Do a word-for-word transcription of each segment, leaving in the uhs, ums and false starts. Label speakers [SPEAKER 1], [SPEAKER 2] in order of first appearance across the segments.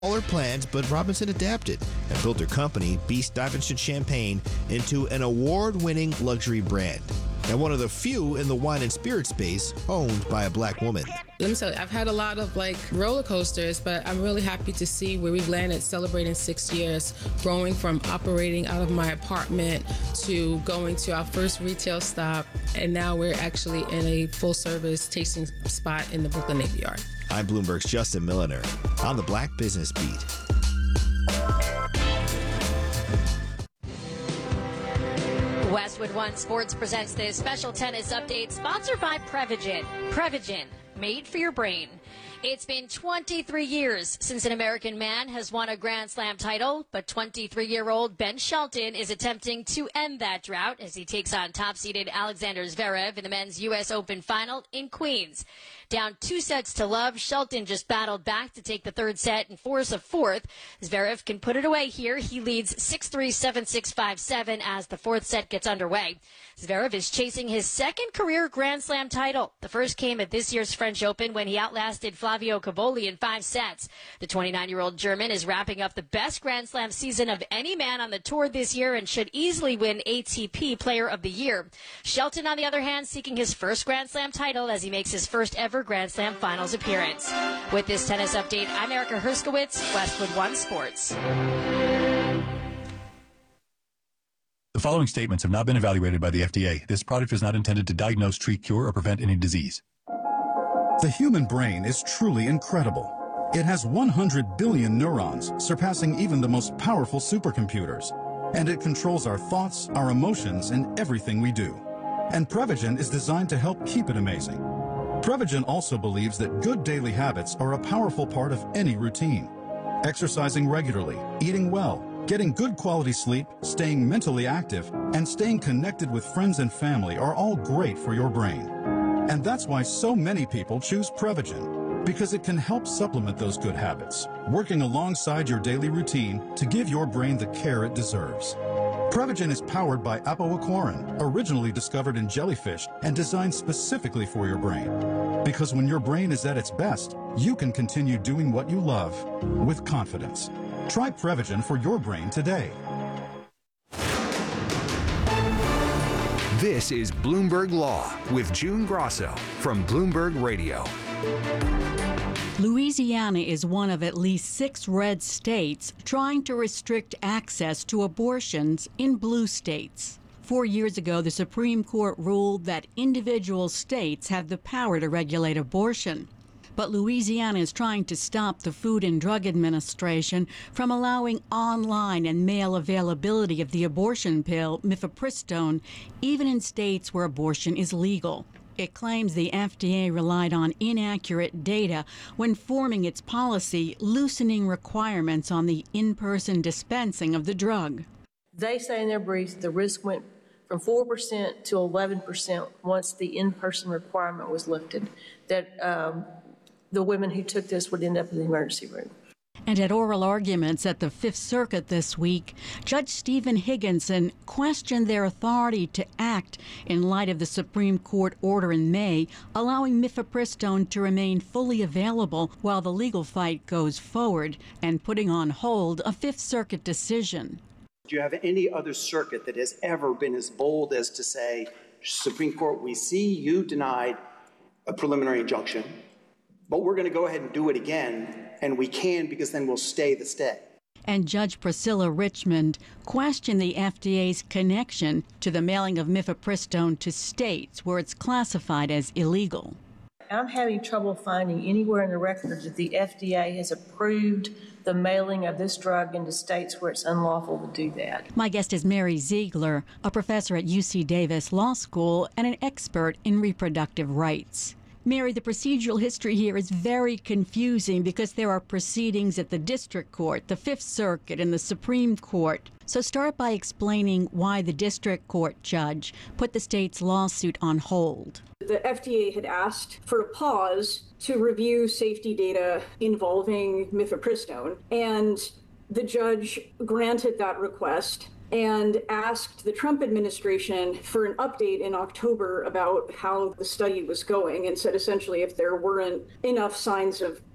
[SPEAKER 1] Smaller plans, but Robinson adapted and built her company, B. Stuyvesant Champagne, into an award-winning luxury brand. And one of the few in the wine and spirit space owned by a black woman.
[SPEAKER 2] Let me tell you, I've had a lot of like roller coasters, but I'm really happy to see where we've landed, celebrating six years, growing from operating out of my apartment to going to our first retail stop, and now we're actually in a full-service tasting spot in the Brooklyn Navy Yard.
[SPEAKER 1] I'm Bloomberg's Justin Milliner on the Black Business Beat.
[SPEAKER 3] Westwood One Sports presents this special tennis update sponsored by Prevagen. Prevagen, made for your brain. It's been twenty-three years since an American man has won a Grand Slam title, but twenty-three-year-old Ben Shelton is attempting to end that drought as he takes on top-seeded Alexander Zverev in the men's U S Open final in Queens. Down two sets to love, Shelton just battled back to take the third set and force a fourth. Zverev can put it away here. He leads six three, seven six, five seven as the fourth set gets underway. Zverev is chasing his second career Grand Slam title. The first came at this year's French Open when he outlasted Flavio Cobolli in five sets. The twenty-nine-year-old German is wrapping up the best Grand Slam season of any man on the tour this year and should easily win A T P Player of the Year. Shelton, on the other hand, seeking his first Grand Slam title as he makes his first ever Grand Slam Finals appearance. With this tennis update, I'm Erica Herskowitz, Westwood One Sports.
[SPEAKER 4] The following statements have not been evaluated by the F D A. This product is not intended to diagnose, treat, cure, or prevent any disease.
[SPEAKER 5] The human brain is truly incredible. It has one hundred billion neurons, surpassing even the most powerful supercomputers. And it controls our thoughts, our emotions, and everything we do. And Prevagen is designed to help keep it amazing. Prevagen also believes that good daily habits are a powerful part of any routine. Exercising regularly, eating well, getting good quality sleep, staying mentally active, and staying connected with friends and family are all great for your brain. And that's why so many people choose Prevagen, because it can help supplement those good habits, working alongside your daily routine to give your brain the care it deserves. Prevagen is powered by apoaquarin, originally discovered in jellyfish and designed specifically for your brain. Because when your brain is at its best, you can continue doing what you love with confidence. Try Prevagen for your brain today.
[SPEAKER 6] This is Bloomberg Law with June Grosso from Bloomberg Radio.
[SPEAKER 7] Louisiana is one of at least six red states trying to restrict access to abortions in blue states. Four years ago, the Supreme Court ruled that individual states have the power to regulate abortion. But Louisiana is trying to stop the Food and Drug Administration from allowing online and mail availability of the abortion pill, mifepristone, even in states where abortion is legal. It claims the F D A relied on inaccurate data when forming its policy, loosening requirements on the in-person dispensing of the drug.
[SPEAKER 8] They say in their briefs the risk went from four percent to eleven percent once the in-person requirement was lifted, that um, the women who took this would end up in the emergency room.
[SPEAKER 7] And at oral arguments at the Fifth Circuit this week, Judge Stephen Higginson questioned their authority to act in light of the Supreme Court order in May allowing mifepristone to remain fully available while the legal fight goes forward and putting on hold a Fifth Circuit decision.
[SPEAKER 9] Do you have any other circuit that has ever been as bold as to say, Supreme Court, we see you denied a preliminary injunction, but we're going to go ahead and do it again, and we can because then we'll stay the stay.
[SPEAKER 7] And Judge Priscilla Richmond questioned the F D A's connection to the mailing of mifepristone to states where it's classified as illegal.
[SPEAKER 8] I'm having trouble finding anywhere in the records that the F D A has approved the mailing of this drug into states where it's unlawful to do that.
[SPEAKER 7] My guest is Mary Ziegler, a professor at U C Davis Law School and an expert in reproductive rights. Mary, the procedural history here is very confusing because there are proceedings at the district court, the Fifth Circuit, and the Supreme Court. So start by explaining why the district court judge put the state's lawsuit on hold.
[SPEAKER 10] The F D A had asked for a pause to review safety data involving mifepristone, and the judge granted that request and asked the Trump administration for an update in October about how the study was going, and said essentially if there weren't enough signs of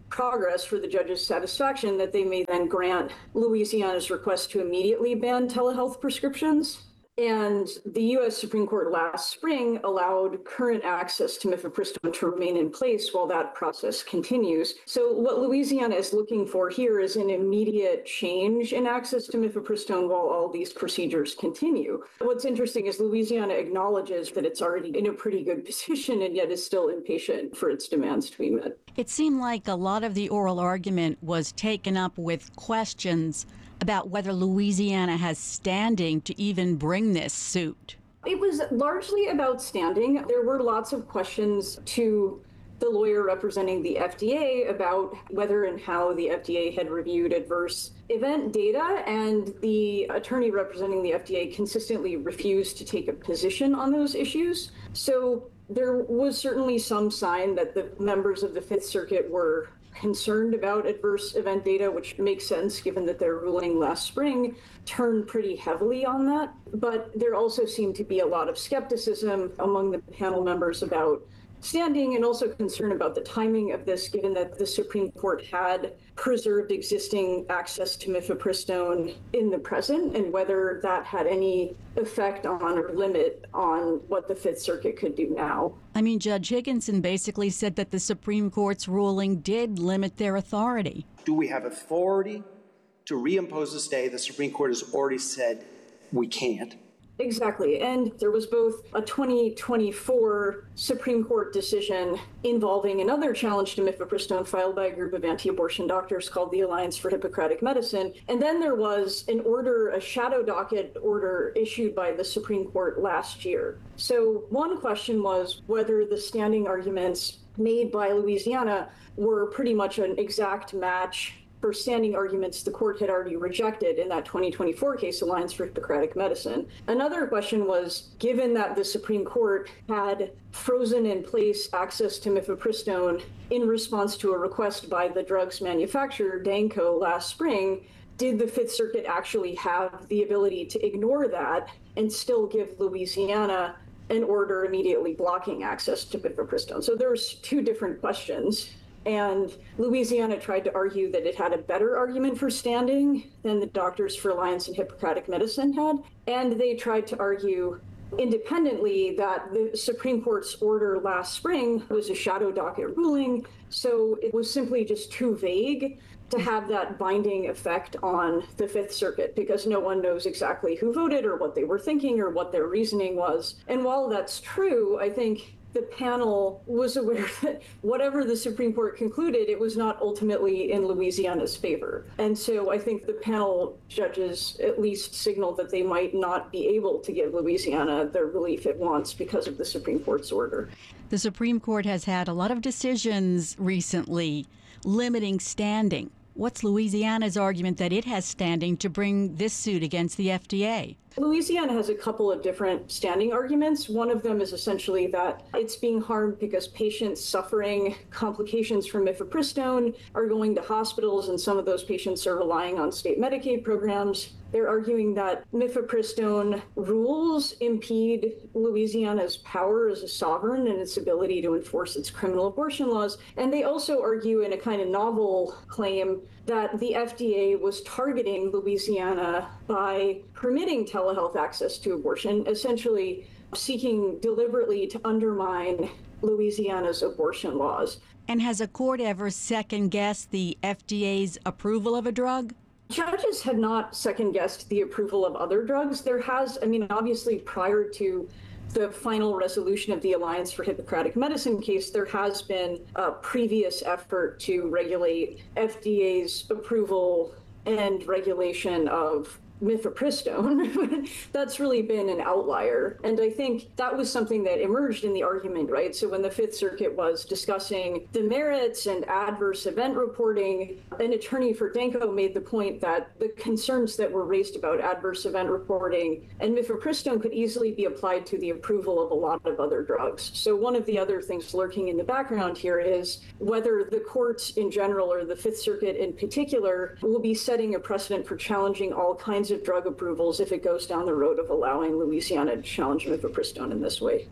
[SPEAKER 10] progress for the judge's satisfaction that they may then grant Louisiana's request to immediately ban telehealth prescriptions. And the U S Supreme Court last spring allowed current access to mifepristone to remain in place while that process continues. So what Louisiana is looking for here is an immediate change in access to mifepristone while all these procedures continue. What's interesting is Louisiana acknowledges that it's already in a pretty good position and yet is still impatient for its demands to be met.
[SPEAKER 7] It seemed like a lot of the oral argument was taken up with questions about whether Louisiana has standing to even bring this suit.
[SPEAKER 10] It was largely about standing. There were lots of questions to the lawyer representing the F D A about whether and how the F D A had reviewed adverse event data, and the attorney representing the F D A consistently refused to take a position on those issues. So there was certainly some sign that the members of the Fifth Circuit were concerned about adverse event data, which makes sense given that their ruling last spring turned pretty heavily on that. But there also seemed to be a lot of skepticism among the panel members about standing and also concern about the timing of this, given that the Supreme Court had preserved existing access to mifepristone in the present and whether that had any effect on or limit on what the Fifth Circuit could do now.
[SPEAKER 7] I mean, Judge Higginson basically said that the Supreme Court's ruling did limit their authority.
[SPEAKER 9] Do we have authority to reimpose a stay? The Supreme Court has already said we can't.
[SPEAKER 10] Exactly. And there was both a twenty twenty-four Supreme Court decision involving another challenge to mifepristone filed by a group of anti-abortion doctors called the Alliance for Hippocratic Medicine. And then there was an order, a shadow docket order issued by the Supreme Court last year. So one question was whether the standing arguments made by Louisiana were pretty much an exact match for standing arguments the court had already rejected in that twenty twenty-four case, Alliance for Hippocratic Medicine. Another question was, given that the Supreme Court had frozen in place access to mifepristone in response to a request by the drugs manufacturer, Danco, last spring, did the Fifth Circuit actually have the ability to ignore that and still give Louisiana an order immediately blocking access to mifepristone? So there's two different questions. And Louisiana tried to argue that it had a better argument for standing than the Doctors for Alliance and Hippocratic Medicine had. And they tried to argue independently that the Supreme Court's order last spring was a shadow docket ruling. So it was simply just too vague to have that binding effect on the Fifth Circuit because no one knows exactly who voted or what they were thinking or what their reasoning was. And while that's true, I think the panel was aware that whatever the Supreme Court concluded, it was not ultimately in Louisiana's favor. And so I think the panel judges at least signaled that they might not be able to give Louisiana the relief it wants because of the Supreme Court's order.
[SPEAKER 7] The Supreme Court has had a lot of decisions recently limiting standing. What's Louisiana's argument that it has standing to bring this suit against the F D A?
[SPEAKER 10] Louisiana has a couple of different standing arguments. One of them is essentially that it's being harmed because patients suffering complications from mifepristone are going to hospitals, and some of those patients are relying on state Medicaid programs. They're arguing that mifepristone rules impede Louisiana's power as a sovereign and its ability to enforce its criminal abortion laws. And they also argue in a kind of novel claim that the F D A was targeting Louisiana by permitting telehealth access to abortion, essentially seeking deliberately to undermine Louisiana's abortion laws.
[SPEAKER 7] And has a court ever second-guessed the F D A's approval of a drug?
[SPEAKER 10] Judges had not second-guessed the approval of other drugs. There has, I mean, obviously prior to the final resolution of the Alliance for Hippocratic Medicine case, there has been a previous effort to regulate F D A's approval and regulation of mifepristone. That's really been an outlier. And I think that was something that emerged in the argument, right? So when the Fifth Circuit was discussing the merits and adverse event reporting, an attorney for Danco made the point that the concerns that were raised about adverse event reporting and mifepristone could easily be applied to the approval of a lot of other drugs. So one of the other things lurking in the background here is whether the courts in general or the Fifth Circuit in particular will be setting a precedent for challenging all kinds of drug approvals if it goes down the road of allowing Louisiana to challenge mifepristone in this way.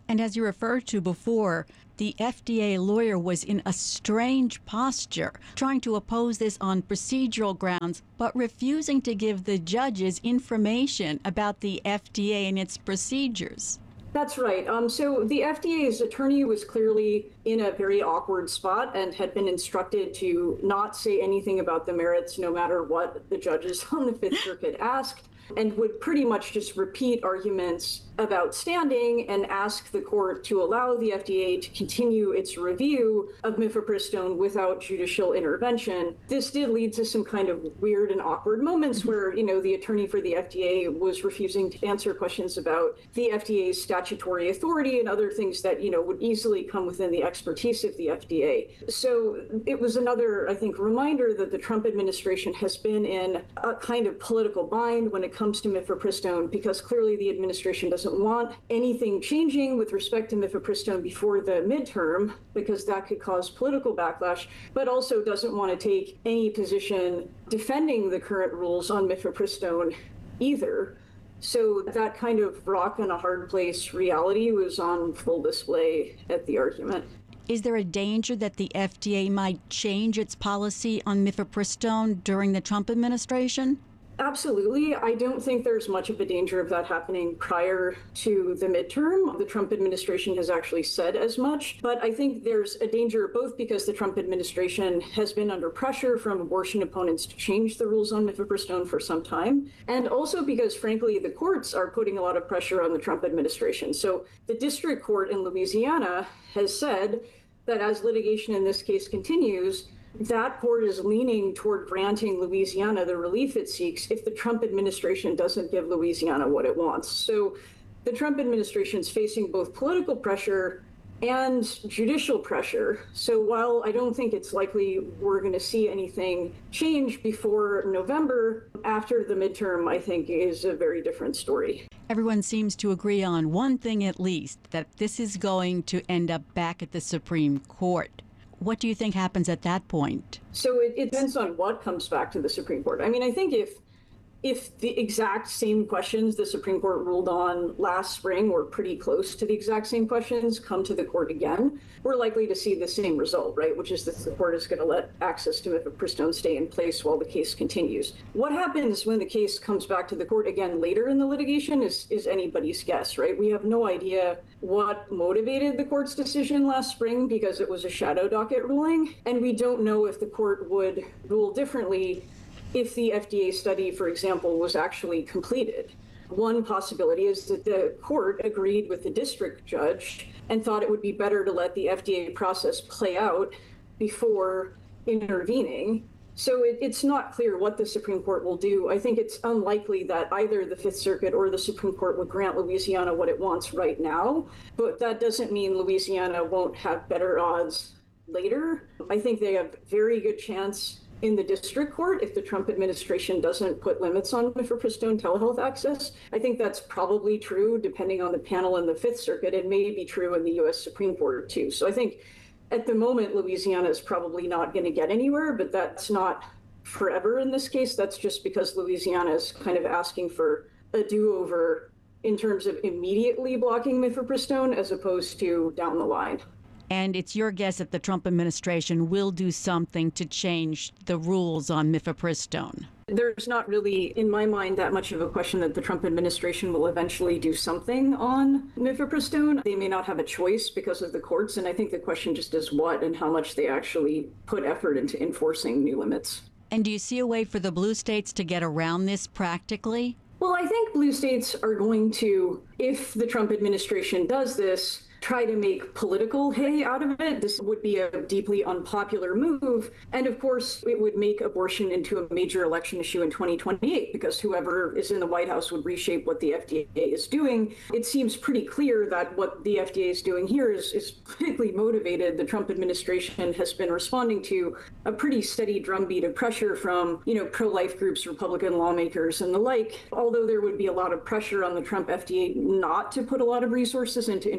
[SPEAKER 7] And as you referred to before, the F D A lawyer was in a strange posture, trying to oppose this on procedural grounds, but refusing to give the judges information about the F D A and its procedures.
[SPEAKER 10] That's right. Um, so the F D A's attorney was clearly in a very awkward spot and had been instructed to not say anything about the merits, no matter what the judges on the Fifth Circuit asked, and would pretty much just repeat arguments about standing and ask the court to allow the F D A to continue its review of mifepristone without judicial intervention. This did lead to some kind of weird and awkward moments where, you know, the attorney for the F D A was refusing to answer questions about the F D A's statutory authority and other things that, you know, would easily come within the expertise of the F D A. So it was another, I think, reminder that the Trump administration has been in a kind of political bind when it comes to mifepristone, because clearly the administration doesn't want anything changing with respect to mifepristone before the midterm, because that could cause political backlash, but also doesn't want to take any position defending the current rules on mifepristone either. So that kind of rock and a hard place reality was on full display at the argument.
[SPEAKER 7] Is there a danger that the F D A might change its policy on mifepristone during the Trump administration?
[SPEAKER 10] Absolutely. I don't think there's much of a danger of that happening prior to the midterm. The Trump administration has actually said as much, but I think there's a danger both because the Trump administration has been under pressure from abortion opponents to change the rules on mifepristone for some time, and also because, frankly, the courts are putting a lot of pressure on the Trump administration. So the district court in Louisiana has said that as litigation in this case continues, that court is leaning toward granting Louisiana the relief it seeks if the Trump administration doesn't give Louisiana what it wants. So the Trump administration is facing both political pressure and judicial pressure. So while I don't think it's likely we're going to see anything change before November, after the midterm, I think is a very different story.
[SPEAKER 7] Everyone seems to agree on one thing at least, that this is going to end up back at the Supreme Court. What do you think happens at that point?
[SPEAKER 10] So it, it depends on what comes back to the Supreme Court. I mean, I think if if the exact same questions the Supreme Court ruled on last spring, or pretty close to the exact same questions, come to the court again, we're likely to see the same result, right? Which is that the court is going to let access to mifepristone stay in place while the case continues. What happens when the case comes back to the court again later in the litigation is, is anybody's guess, right? We have no idea what motivated the court's decision last spring because it was a shadow docket ruling, and we don't know if the court would rule differently if the F D A study, for example, was actually completed. One possibility is that the court agreed with the district judge and thought it would be better to let the F D A process play out before intervening. So it, it's not clear what the Supreme Court will do. I think it's unlikely that either the Fifth Circuit or the Supreme Court would grant Louisiana what it wants right now, but that doesn't mean Louisiana won't have better odds later. I think they have very good chance in the district court if the Trump administration doesn't put limits on mifepristone telehealth access. I think that's probably true depending on the panel in the Fifth Circuit. It may be true in the U S Supreme Court too. So I think at the moment, Louisiana is probably not going to get anywhere, but that's not forever in this case. That's just because Louisiana is kind of asking for a do-over in terms of immediately blocking mifepristone as opposed to down the line.
[SPEAKER 7] And it's your guess that the Trump administration will do something to change the rules on mifepristone?
[SPEAKER 10] There's not really, in my mind, that much of a question that the Trump administration will eventually do something on mifepristone. They may not have a choice because of the courts, and I think the question just is what and how much they actually put effort into enforcing new limits.
[SPEAKER 7] And do you see a way for the blue states to get around this practically?
[SPEAKER 10] Well, I think blue states are going to, if the Trump administration does this, try to make political hay out of it. This would be a deeply unpopular move. And of course, it would make abortion into a major election issue in twenty twenty-eight, because whoever is in the White House would reshape what the F D A is doing. It seems pretty clear that what the F D A is doing here is, is politically motivated. The Trump administration has been responding to a pretty steady drumbeat of pressure from, you know, pro-life groups, Republican lawmakers, and the like. Although there would be a lot of pressure on the Trump F D A not to put a lot of resources into enforcing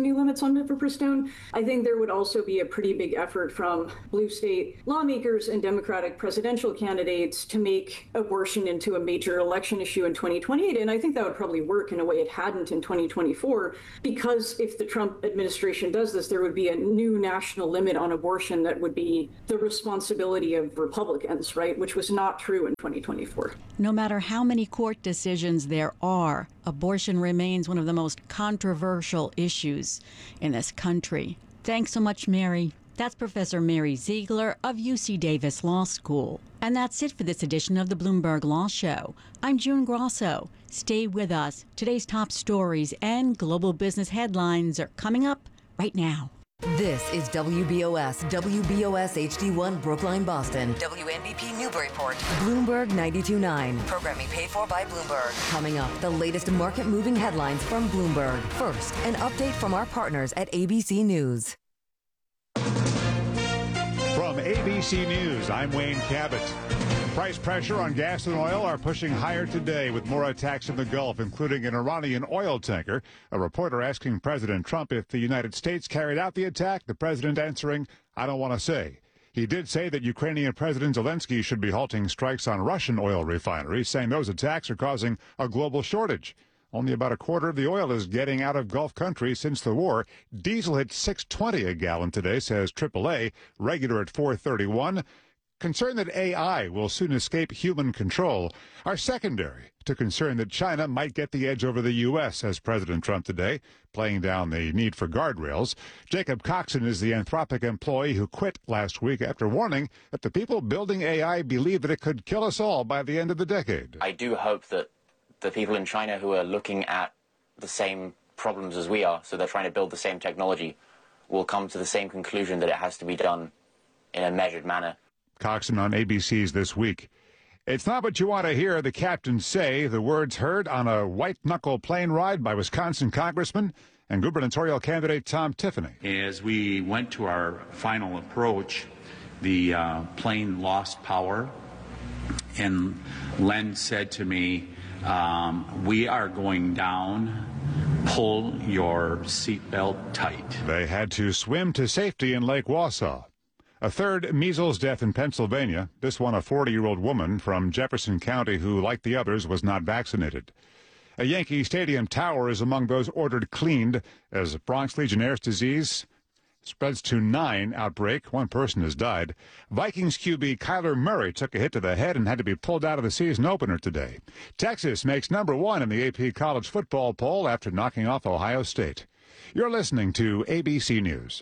[SPEAKER 10] any limits on mifepristone. I think there would also be a pretty big effort from blue state lawmakers and Democratic presidential candidates to make abortion into a major election issue in twenty twenty-eight. And I think that would probably work in a way it hadn't in twenty twenty-four, because if the Trump administration does this, there would be a new national limit on abortion that would be the responsibility of Republicans, right? Which was not true in twenty twenty-four.
[SPEAKER 7] No matter how many court decisions there are, abortion remains one of the most controversial issues in this country. Thanks so much, Mary. That's Professor Mary Ziegler of U C Davis Law School. And that's it for this edition of the Bloomberg Law Show. I'm June Grosso. Stay with us. Today's top stories and global business headlines are coming up right now.
[SPEAKER 11] This is W B O S, W B O S H D one Brookline, Boston. W N B P Newburyport. Bloomberg ninety-two point nine. Programming paid for by Bloomberg. Coming up, the latest market-moving headlines from Bloomberg. First, an update from our partners at A B C News.
[SPEAKER 12] From A B C News, I'm Wayne Cabot. Price pressure on gas and oil are pushing higher today with more attacks in the Gulf, including an Iranian oil tanker. A reporter asking President Trump if the United States carried out the attack. The president answering, I don't want to say. He did say that Ukrainian President Zelensky should be halting strikes on Russian oil refineries, saying those attacks are causing a global shortage. Only about a quarter of the oil is getting out of Gulf countries since the war. Diesel hit six twenty a gallon today, says triple A, regular at four thirty-one. Concern that A I will soon escape human control are secondary to concern that China might get the edge over the U S, says President Trump today, playing down the need for guardrails. Jacob Coxon is the Anthropic employee who quit last week after warning that the people building A I believe that it could kill us all by the end of the decade.
[SPEAKER 13] I do hope that the people in China who are looking at the same problems as we are, so they're trying to build the same technology, will come to the same conclusion that it has to be done in a measured manner.
[SPEAKER 12] Coxon on A B C's This Week. It's not what you want to hear the captain say, the words heard on a white-knuckle plane ride by Wisconsin Congressman and gubernatorial candidate Tom Tiffany.
[SPEAKER 14] As we went to our final approach, the uh, plane lost power, and Len said to me, um, we are going down. Pull your seatbelt tight.
[SPEAKER 12] They had to swim to safety in Lake Wausau. A third measles death in Pennsylvania, this one a forty-year-old woman from Jefferson County who, like the others, was not vaccinated. A Yankee Stadium tower is among those ordered cleaned as Bronx Legionnaire's disease spreads to nine outbreak. One person has died. Vikings Q B Kyler Murray took a hit to the head and had to be pulled out of the season opener today. Texas makes number one in the A P college football poll after knocking off Ohio State. You're listening to A B C News.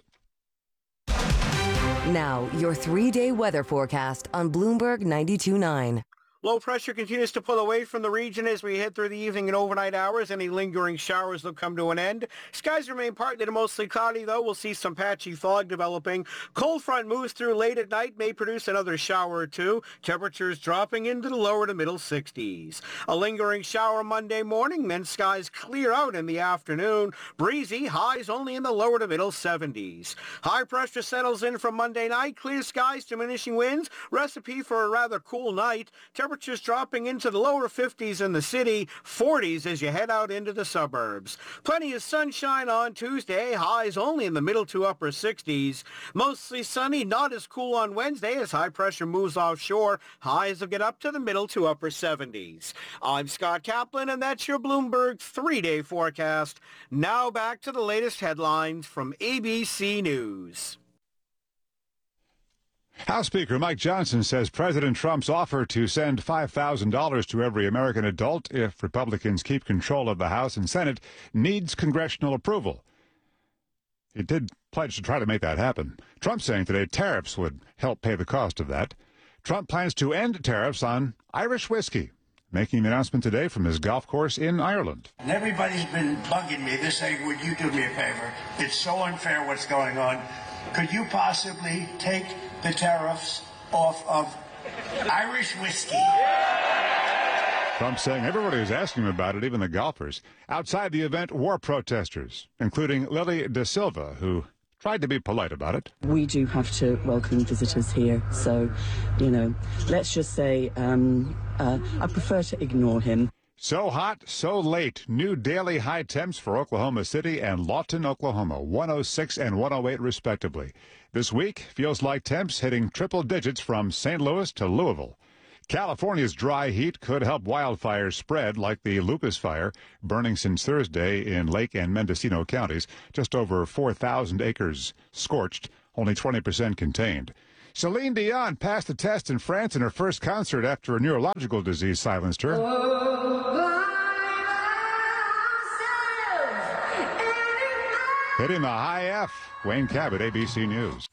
[SPEAKER 11] Now, your three-day weather forecast on Bloomberg ninety-two point nine.
[SPEAKER 15] Low pressure continues to pull away from the region as we head through the evening and overnight hours. Any lingering showers will come to an end. Skies remain partly to mostly cloudy, though. We'll see some patchy fog developing. Cold front moves through late at night, may produce another shower or two. Temperatures dropping into the lower to middle sixties. A lingering shower Monday morning, then skies clear out in the afternoon. Breezy, highs only in the lower to middle seventies. High pressure settles in from Monday night. Clear skies, diminishing winds. Recipe for a rather cool night. Temperatures dropping into the lower fifties in the city, forties as you head out into the suburbs. Plenty of sunshine on Tuesday, highs only in the middle to upper sixties. Mostly sunny, not as cool on Wednesday as high pressure moves offshore. Highs will get up to the middle to upper seventies. I'm Scott Kaplan, and that's your Bloomberg three-day forecast. Now back to the latest headlines from A B C News.
[SPEAKER 12] House Speaker Mike Johnson says President Trump's offer to send five thousand dollars to every American adult if Republicans keep control of the House and Senate needs congressional approval. He did pledge to try to make that happen. Trump saying today tariffs would help pay the cost of that. Trump plans to end tariffs on Irish whiskey, making the announcement today from his golf course in Ireland.
[SPEAKER 16] And everybody's been bugging me. They're saying, would you do me a favor? It's so unfair what's going on. Could you possibly take the tariffs off of Irish whiskey?
[SPEAKER 12] Trump saying everybody was asking him about it, even the golfers. Outside the event, war protesters, including Lily Da Silva, who tried to be polite about it.
[SPEAKER 17] We do have to welcome visitors here, so, you know, let's just say um, uh, I prefer to ignore him.
[SPEAKER 12] So hot, so late. New daily high temps for Oklahoma City and Lawton, Oklahoma, one oh six and one oh eight respectively. This week feels like temps hitting triple digits from Saint Louis to Louisville. California's dry heat could help wildfires spread like the Lucas Fire, burning since Thursday in Lake and Mendocino counties, just over four thousand acres scorched, only twenty percent contained. Celine Dion passed the test in France in her first concert after a neurological disease silenced her. Hitting the high F, Wayne Cabot, A B C News.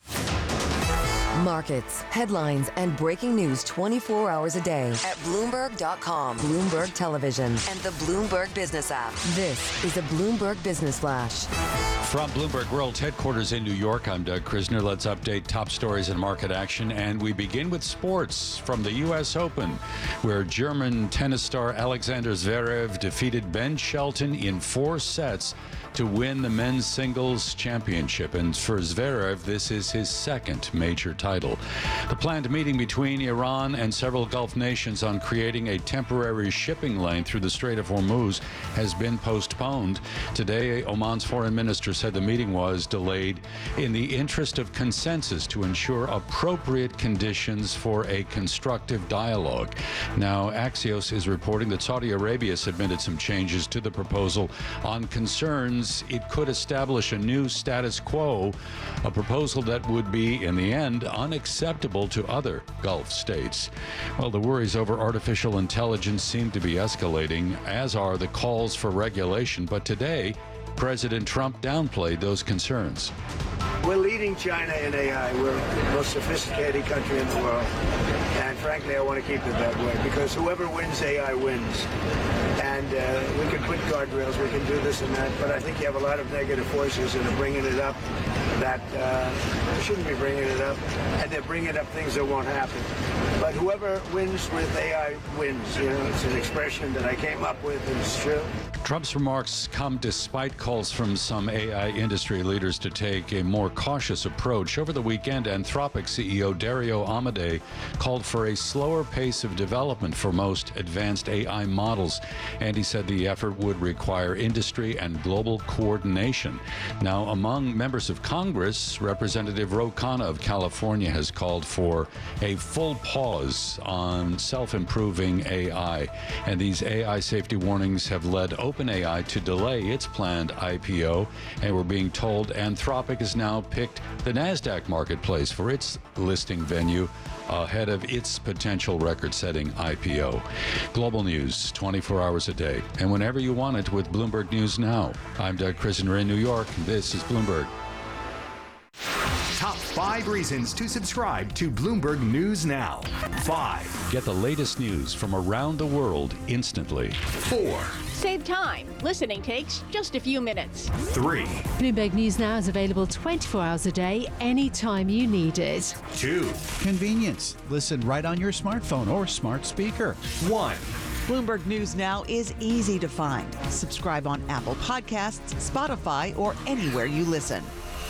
[SPEAKER 11] Markets, headlines, and breaking news twenty-four hours a day at Bloomberg dot com, Bloomberg Television, and the Bloomberg Business app. This is a Bloomberg Business Flash.
[SPEAKER 18] From Bloomberg World headquarters in New York, I'm Doug Krisner. Let's update top stories and market action. And we begin with sports from the U S Open, where German tennis star Alexander Zverev defeated Ben Shelton in four sets to win the men's singles championship. And for Zverev, this is his second major title. The planned meeting between Iran and several Gulf nations on creating a temporary shipping lane through the Strait of Hormuz has been postponed. Today, Oman's foreign minister said the meeting was delayed in the interest of consensus to ensure appropriate conditions for a constructive dialogue. Now, Axios is reporting that Saudi Arabia submitted some changes to the proposal on concerns it could establish a new status quo, a proposal that would be, in the end, unacceptable to other Gulf states. Well, the worries over artificial intelligence seem to be escalating, as are the calls for regulation. But today, President Trump downplayed those concerns.
[SPEAKER 16] We're leading China in A I. We're the most sophisticated country in the world. And frankly, I want to keep it that way because whoever wins A I wins. And uh, we can put guardrails, we can do this and that, but I think you have a lot of negative forces that are bringing it up that uh, shouldn't be bringing it up, and they're bringing up things that won't happen. But whoever wins with A I wins. You know, it's an expression that I came up with, and it's true.
[SPEAKER 18] Trump's remarks come despite calls from some A I industry leaders to take a more cautious approach. Over the weekend, Anthropic C E O Dario Amodei called for a slower pace of development for most advanced A I models, and he said the effort would require industry and global coordination. Now, among members of Congress, Representative Ro Khanna of California has called for a full pause on self-improving A I, and these A I safety warnings have led OpenAI to delay its planned I P O, and we're being told Anthropic has now picked the NASDAQ marketplace for its listing venue ahead of its potential record-setting I P O. Global news, twenty-four hours a day, and whenever you want it with Bloomberg News Now. I'm Doug Krisner in New York. This is Bloomberg.
[SPEAKER 6] Top five reasons to subscribe to Bloomberg News Now. Five.
[SPEAKER 18] Get the latest news from around the world instantly.
[SPEAKER 6] Four.
[SPEAKER 19] Save time. Listening takes just a few minutes.
[SPEAKER 6] Three.
[SPEAKER 20] Bloomberg News Now is available twenty-four hours a day, anytime you need it.
[SPEAKER 6] Two.
[SPEAKER 21] Convenience. Listen right on your smartphone or smart speaker.
[SPEAKER 6] One.
[SPEAKER 22] Bloomberg News Now is easy to find. Subscribe on Apple Podcasts, Spotify, or anywhere you listen.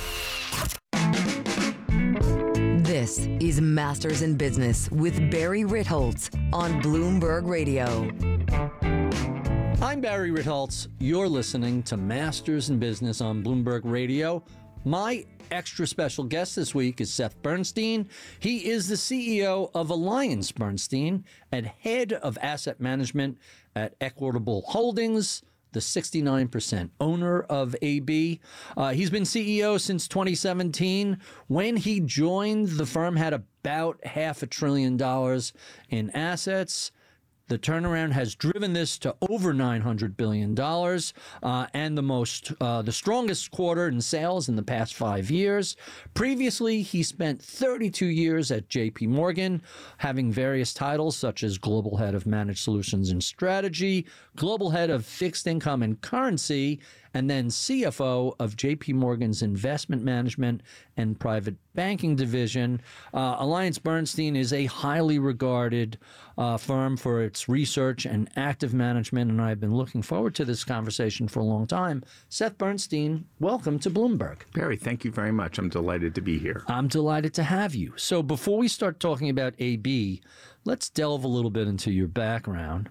[SPEAKER 11] This is Masters in Business with Barry Ritholtz on Bloomberg Radio.
[SPEAKER 23] I'm Barry Ritholtz. You're listening to Masters in Business on Bloomberg Radio. My extra special guest this week is Seth Bernstein. He is the C E O of AllianceBernstein and head of asset management at Equitable Holdings, the sixty-nine percent owner of A B. Uh, he's been C E O since twenty seventeen. When he joined, the firm had about half a trillion dollars in assets. The turnaround has driven this to over nine hundred billion dollars uh, and the most, uh, the strongest quarter in sales in the past five years. Previously, he spent thirty-two years at J P Morgan, having various titles such as Global Head of Managed Solutions and Strategy, Global Head of Fixed Income and Currency, and then C F O of J P Morgan's Investment Management and Private Banking Division. Uh, AllianceBernstein is a highly regarded uh, firm for its research and active management, and I've been looking forward to this conversation for a long time. Seth Bernstein, welcome to Bloomberg.
[SPEAKER 24] Barry, thank you very much. I'm delighted to be here.
[SPEAKER 23] I'm delighted to have you. So before we start talking about A B, let's delve a little bit into your background.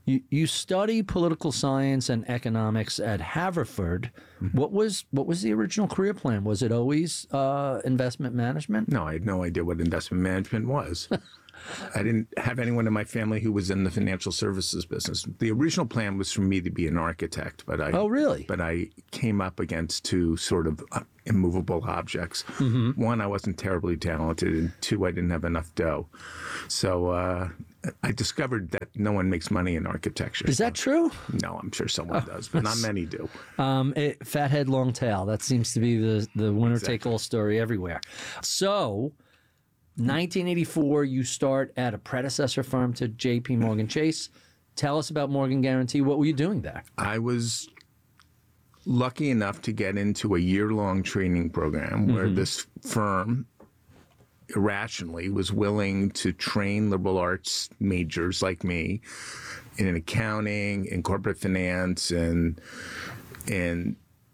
[SPEAKER 23] You, you study political science and economics at Haverford. Mm-hmm. What was what was the original career plan? Was it always uh, investment management?
[SPEAKER 24] No, I had no idea what investment management was. I didn't have anyone in my family who was in the financial services business. The original plan was for me to be an architect, but I
[SPEAKER 23] oh really?
[SPEAKER 24] But I came up against two sort of uh, immovable objects. Mm-hmm. One, I wasn't terribly talented, and two, I didn't have enough dough. So uh, I discovered that no one makes money in architecture.
[SPEAKER 23] Is that true?
[SPEAKER 24] No, I'm sure someone oh, does, but not many do.
[SPEAKER 23] Um, it, fat head, long tail. That seems to be the the winner exactly. take all story everywhere. So. nineteen eighty-four, you start at a predecessor firm to J P Morgan Chase. Tell us about Morgan Guarantee. What were you doing there?
[SPEAKER 24] I was lucky enough to get into a year-long training program where mm-hmm. this firm irrationally was willing to train liberal arts majors like me in accounting, in corporate finance, and in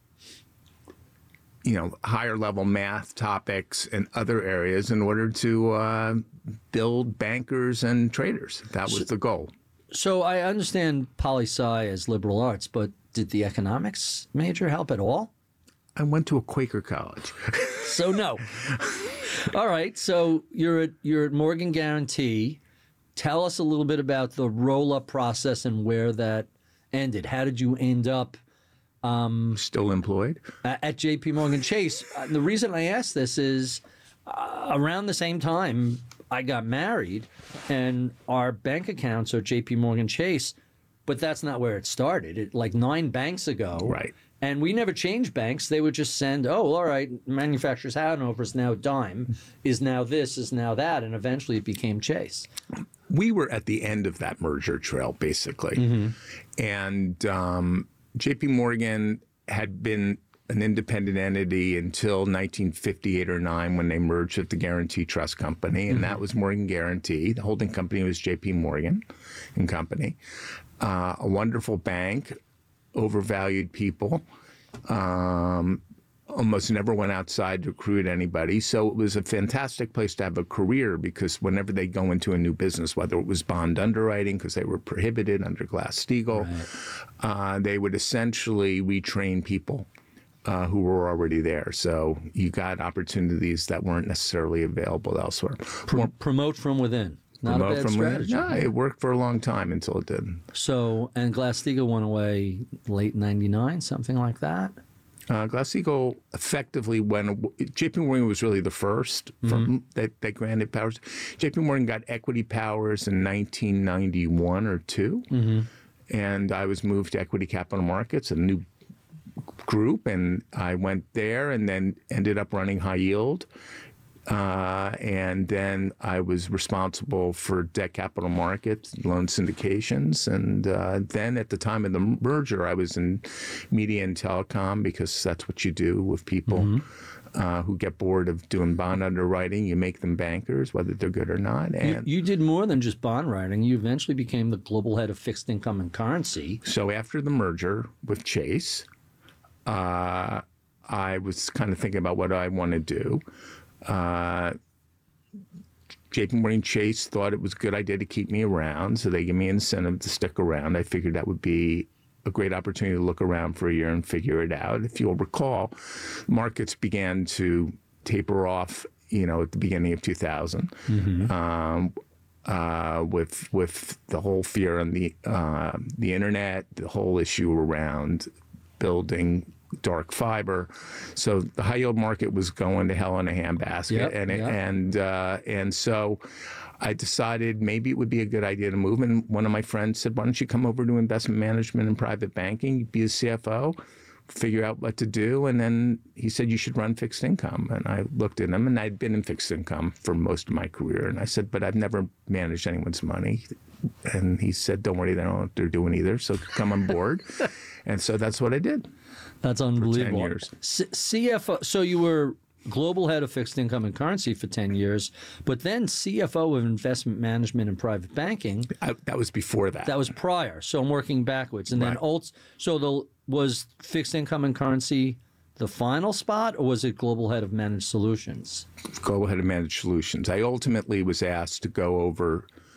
[SPEAKER 24] you know, higher level math topics and other areas in order to uh, build bankers and traders. That was so, the goal.
[SPEAKER 23] So I understand poli-sci as liberal arts, but did the economics major help at all?
[SPEAKER 24] I went to a Quaker college.
[SPEAKER 23] So no. All right. So you're at, you're at Morgan Guarantee. Tell us a little bit about the roll-up process and where that ended. How did you end up Um,
[SPEAKER 24] Still employed?
[SPEAKER 23] At J P Morgan Chase. Uh, the reason I ask this is uh, around the same time I got married, and our bank accounts are J P Morgan Chase, but that's not where it started. It like nine banks ago.
[SPEAKER 24] Right.
[SPEAKER 23] And we never changed banks. They would just send, oh, all right, Manufacturers Hanover is now Dime, is now this, is now that, and eventually it became Chase.
[SPEAKER 24] We were at the end of that merger trail, basically. Mm-hmm. And um, J P Morgan had been an independent entity until nineteen fifty-eight or nine when they merged with the Guarantee Trust Company, and mm-hmm. that was Morgan Guarantee. The holding company was J P Morgan and Company. Uh, a wonderful bank, overvalued people, um, almost never went outside to recruit anybody. So it was a fantastic place to have a career because whenever they go into a new business, whether it was bond underwriting, because they were prohibited under Glass-Steagall, right. uh, they would essentially retrain people uh, who were already there. So you got opportunities that weren't necessarily available elsewhere.
[SPEAKER 23] Pro- promote from within. Not
[SPEAKER 24] promote
[SPEAKER 23] a bad
[SPEAKER 24] from
[SPEAKER 23] strategy.
[SPEAKER 24] Within. No, it worked for a long time until it didn't.
[SPEAKER 23] So, and Glass-Steagall went away late ninety-nine, something like that?
[SPEAKER 24] Uh, Glass-Steagall effectively went. J P Morgan was really the first from mm-hmm. that, that granted powers. J P Morgan got equity powers in nineteen ninety-one or two, mm-hmm. and I was moved to Equity Capital Markets, a new group, and I went there, and then ended up running high yield. Uh, and then I was responsible for debt capital markets, loan syndications. And uh, then at the time of the merger, I was in media and telecom because that's what you do with people mm-hmm. uh, who get bored of doing bond underwriting. You make them bankers, whether they're good or not. And
[SPEAKER 23] you, you did more than just bond writing. You eventually became the global head of fixed income and currency.
[SPEAKER 24] So after the merger with Chase, uh, I was kind of thinking about what I want to do. Uh, J P Morgan Chase thought it was a good idea to keep me around, so they gave me an incentive to stick around. I figured that would be a great opportunity to look around for a year and figure it out. If you'll recall, markets began to taper off, you know, at the beginning of two thousand, mm-hmm. um, uh, with with the whole fear on the uh, the internet, the whole issue around building dark fiber. So the high yield market was going to hell in a handbasket. Yep, and it, yep. and uh, and so I decided maybe it would be a good idea to move. And one of my friends said, why don't you come over to investment management and private banking, be a C F O, figure out what to do. And then he said, you should run fixed income. And I looked at him, and I'd been in fixed income for most of my career. And I said, but I've never managed anyone's money. And he said, don't worry, they don't know what they're doing either. So come on board. And so that's what I did.
[SPEAKER 23] That's unbelievable.
[SPEAKER 24] For ten years.
[SPEAKER 23] C- CFO. So you were global head of fixed income and currency for ten years, but then C F O of investment management and private banking.
[SPEAKER 24] I, that was before that.
[SPEAKER 23] That was prior. So I'm working backwards. And then
[SPEAKER 24] right.
[SPEAKER 23] Alt, so the was fixed income and currency the final spot, or was it global head of managed solutions?
[SPEAKER 24] Global head of managed solutions. I ultimately was asked to go over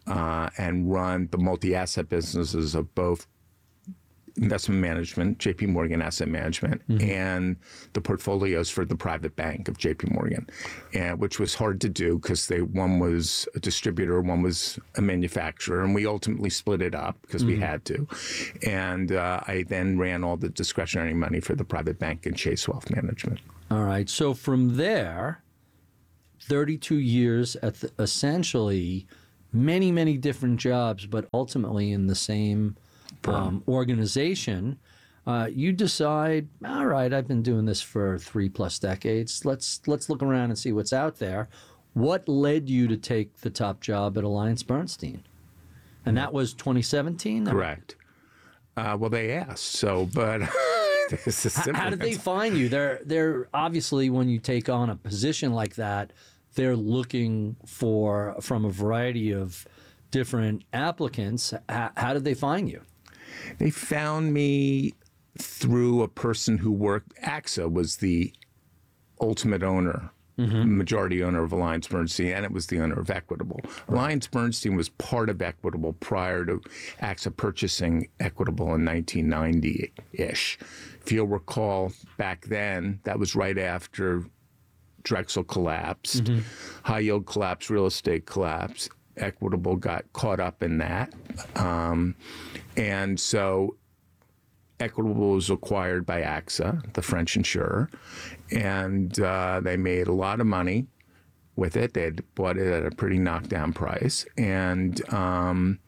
[SPEAKER 24] uh, and run the multi-asset businesses of both investment management, J P Morgan Asset Management, mm-hmm. and the portfolios for the private bank of J P Morgan, and which was hard to do because they one was a distributor, one was a manufacturer, and we ultimately split it up because mm-hmm. we had to. And uh, I then ran all the discretionary money for the private bank and Chase Wealth Management.
[SPEAKER 23] All right. So from there, thirty-two years at the, essentially many, many different jobs, but ultimately in the same Um, organization, uh, you decide, all right, I've been doing this for three plus decades. Let's let's look around and see what's out there. What led you to take the top job at AllianceBernstein? And that was twenty seventeen?
[SPEAKER 24] Correct. Uh, well, they asked, so, but this is
[SPEAKER 23] how, how did they find you? They're they're obviously, when you take on a position like that, they're looking for from a variety of different applicants. How, how did they find you?
[SPEAKER 24] They found me through a person who worked. AXA was the ultimate owner, mm-hmm. majority owner of AllianceBernstein, and it was the owner of Equitable. Right. AllianceBernstein was part of Equitable prior to AXA purchasing Equitable in nineteen ninety-ish. If you'll recall, back then, that was right after Drexel collapsed, mm-hmm. high yield collapsed, real estate collapsed. Equitable got caught up in that. Um, and so Equitable was acquired by AXA, the French insurer, and uh, they made a lot of money with it. They had bought it at a pretty knockdown price. And um,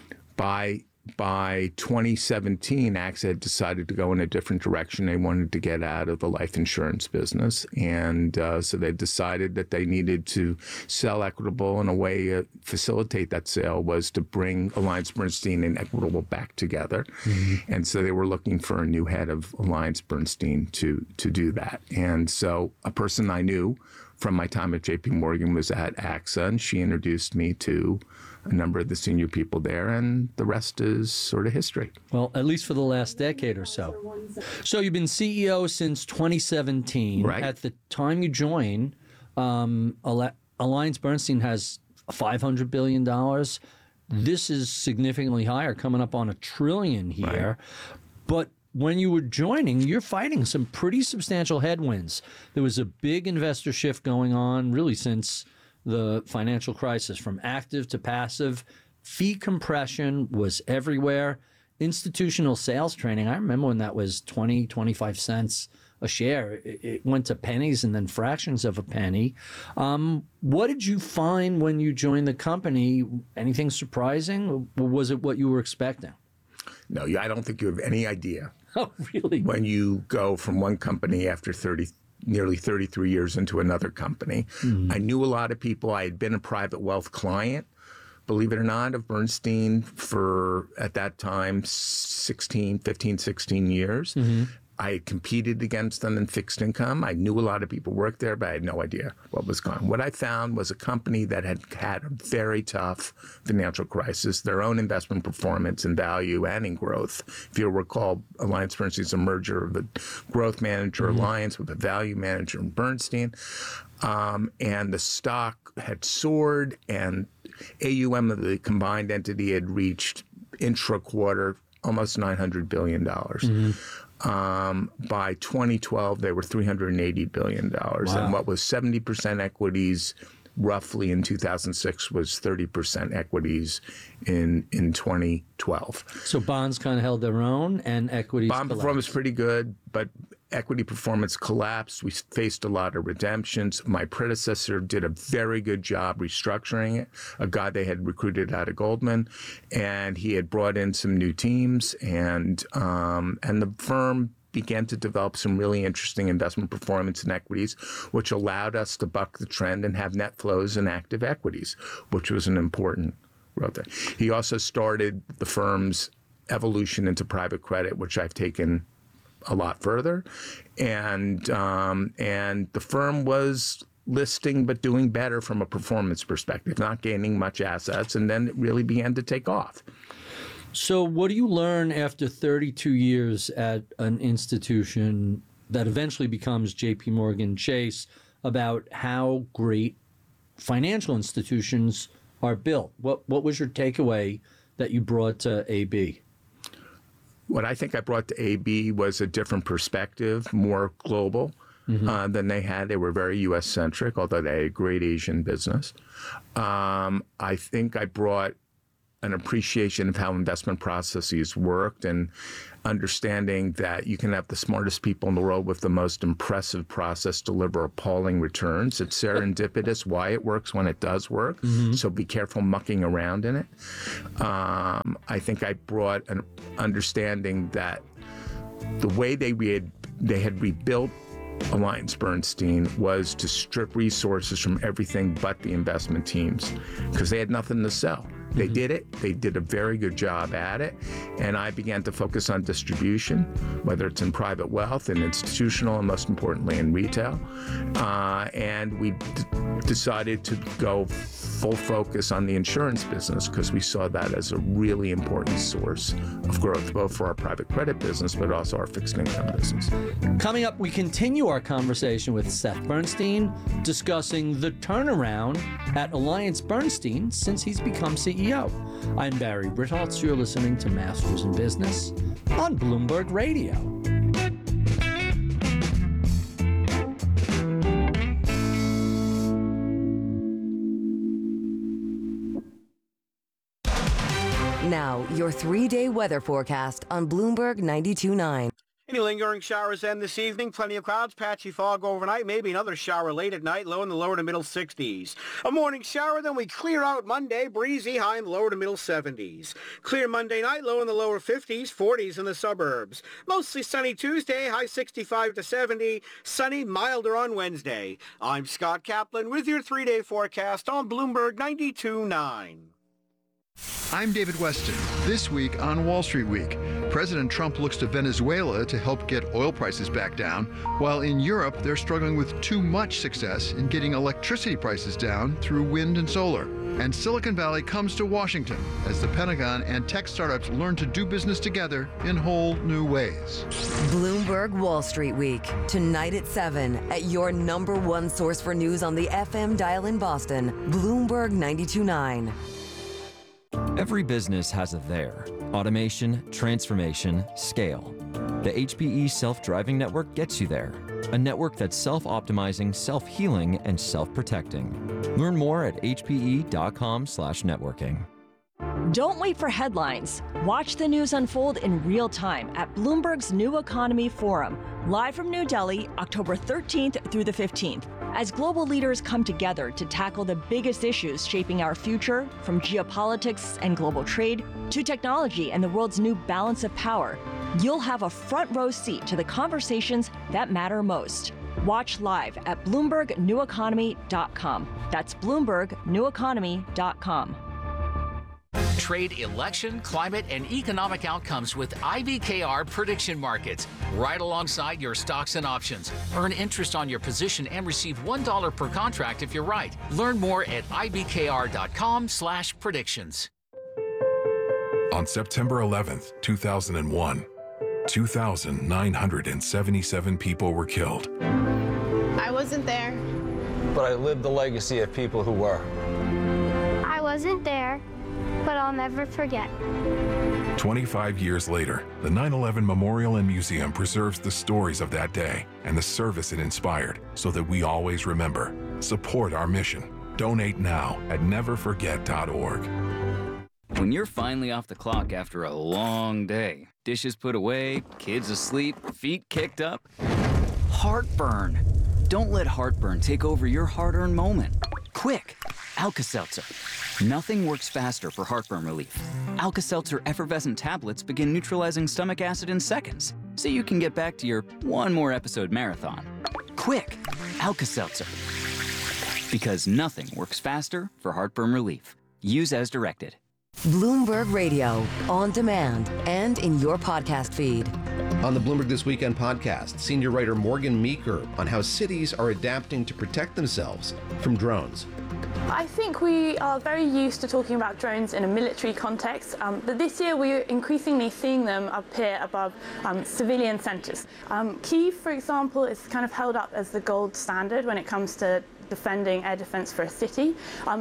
[SPEAKER 24] by by twenty seventeen, AXA had decided to go in a different direction. They wanted to get out of the life insurance business. And uh, so they decided that they needed to sell Equitable, and a way to facilitate that sale was to bring AllianceBernstein and Equitable back together. Mm-hmm. And so they were looking for a new head of AllianceBernstein to, to do that. And so a person I knew from my time at J P Morgan was at AXA, and she introduced me to a number of the senior people there, and the rest is sort of history.
[SPEAKER 23] Well, at least for the last decade or so. So you've been C E O since twenty seventeen.
[SPEAKER 24] Right.
[SPEAKER 23] At the time you join, um, AllianceBernstein has five hundred billion dollars. This is significantly higher, coming up on a trillion here. Right. But when you were joining, you're fighting some pretty substantial headwinds. There was a big investor shift going on really since the financial crisis, from active to passive. Fee compression was everywhere. Institutional sales training, I remember when that was twenty, twenty-five cents a share. It went to pennies and then fractions of a penny. Um, what did you find when you joined the company? Anything surprising? Or was it what you were expecting?
[SPEAKER 24] No, I don't think you have any idea.
[SPEAKER 23] Oh, really?
[SPEAKER 24] When you go from one company after thirty nearly thirty-three years into another company. Mm-hmm. I knew a lot of people. I had been a private wealth client, believe it or not, of Bernstein for, at that time, sixteen, fifteen, sixteen years. Mm-hmm. I had competed against them in fixed income. I knew a lot of people worked there, but I had no idea what was going on. What I found was a company that had had a very tough financial crisis, their own investment performance in value and in growth. If you'll recall, AllianceBernstein is a merger of the growth manager mm-hmm. Alliance with the value manager in Bernstein. Um, and the stock had soared, and A U M of the combined entity had reached intra-quarter almost nine hundred billion dollars. Mm-hmm. Um, by twenty twelve, they were three hundred eighty billion dollars. Wow. And what was seventy percent equities roughly in two thousand six was thirty percent equities in in twenty twelve.
[SPEAKER 23] So bonds kind of held their own, and equities
[SPEAKER 24] Bond
[SPEAKER 23] collapsed.
[SPEAKER 24] Performance pretty good, but equity performance collapsed. We faced a lot of redemptions. My predecessor did a very good job restructuring it, a guy they had recruited out of Goldman, and he had brought in some new teams, and um, and the firm began to develop some really interesting investment performance in equities, which allowed us to buck the trend and have net flows in active equities, which was an important growth thing. He also started the firm's evolution into private credit, which I've taken a lot further, and um, and the firm was listing but doing better from a performance perspective, not gaining much assets, and then it really began to take off.
[SPEAKER 23] So what do you learn after thirty-two years at an institution that eventually becomes J P Morgan Chase about how great financial institutions are built. What what was your takeaway that you brought to A B?
[SPEAKER 24] What I think I brought to A B was a different perspective, more global mm-hmm. uh, than they had. They were very U S centric, although they had a great Asian business. Um, I think I brought an appreciation of how investment processes worked and understanding that you can have the smartest people in the world with the most impressive process deliver appalling returns. It's serendipitous why it works when it does work. Mm-hmm. So be careful mucking around in it. Um, I think I brought an understanding that the way they re- they had rebuilt AllianceBernstein was to strip resources from everything but the investment teams because they had nothing to sell. They mm-hmm. did it. They did a very good job at it. And I began to focus on distribution, whether it's in private wealth and institutional, and most importantly in retail. Uh, and we d- decided to go full focus on the insurance business because we saw that as a really important source of growth, both for our private credit business, but also our fixed income business.
[SPEAKER 23] Coming up, we continue our conversation with Seth Bernstein, discussing the turnaround at AllianceBernstein since he's become C E O. I'm Barry Ritholtz. You're listening to Masters in Business on Bloomberg Radio.
[SPEAKER 11] Now, your three-day weather forecast on Bloomberg ninety-two point nine.
[SPEAKER 15] Any lingering showers then this evening. Plenty of clouds, patchy fog overnight, maybe another shower late at night, low in the lower to middle sixties. A morning shower, then we clear out Monday, breezy, high in the lower to middle seventies. Clear Monday night, low in the lower fifties, forties in the suburbs. Mostly sunny Tuesday, high sixty-five to seventy, sunny, milder on Wednesday. I'm Scott Kaplan with your three-day forecast on Bloomberg ninety-two point nine.
[SPEAKER 1] I'm David Weston. This week on Wall Street Week, President Trump looks to Venezuela to help get oil prices back down, while in Europe they're struggling with too much success in getting electricity prices down through wind and solar. And Silicon Valley comes to Washington as the Pentagon and tech startups learn to do business together in whole new ways.
[SPEAKER 11] Bloomberg Wall Street Week, tonight at seven, at your number one source for news on the F M dial in Boston, Bloomberg ninety-two point nine.
[SPEAKER 2] Every business has a there. Automation, transformation, scale. The H P E Self-Driving Network gets you there. A network that's self-optimizing, self-healing, and self-protecting. Learn more at h p e dot com slash networking.
[SPEAKER 3] Don't wait for headlines. Watch the news unfold in real time at Bloomberg's New Economy Forum, live from New Delhi, October thirteenth through the fifteenth. As global leaders come together to tackle the biggest issues shaping our future, from geopolitics and global trade to technology and the world's new balance of power, you'll have a front row seat to the conversations that matter most. Watch live at Bloomberg New Economy dot com. That's Bloomberg New Economy dot com.
[SPEAKER 4] Trade election, climate, and economic outcomes with I B K R prediction markets, right alongside your stocks and options. Earn interest on your position and receive one dollar per contract if you're right. Learn more at I B K R dot com slash predictions.
[SPEAKER 25] On September eleventh, two thousand one, two thousand nine hundred seventy-seven people were killed.
[SPEAKER 26] I wasn't there.
[SPEAKER 27] But I lived the legacy of people who were.
[SPEAKER 28] I wasn't there, but I'll never forget.
[SPEAKER 25] twenty-five years later, the nine eleven Memorial and Museum preserves the stories of that day and the service it inspired so that we always remember. Support our mission. Donate now at never forget dot org.
[SPEAKER 29] When you're finally off the clock after a long day, dishes put away, kids asleep, feet kicked up, heartburn. Don't let heartburn take over your hard-earned moment. Quick, Alka-Seltzer. Nothing works faster for heartburn relief. Alka-Seltzer effervescent tablets begin neutralizing stomach acid in seconds, so you can get back to your one more episode marathon. Quick, Alka-Seltzer. Because nothing works faster for heartburn relief. Use as directed.
[SPEAKER 11] Bloomberg Radio, on demand and in your podcast feed.
[SPEAKER 30] On the Bloomberg This Weekend podcast, senior writer Morgan Meeker on how cities are adapting to protect themselves from drones.
[SPEAKER 31] I think we are very used to talking about drones in a military context, um, but this year we're increasingly seeing them appear above um, civilian centres. Um, Kyiv, for example, is kind of held up as the gold standard when it comes to defending air defence for a city, um, but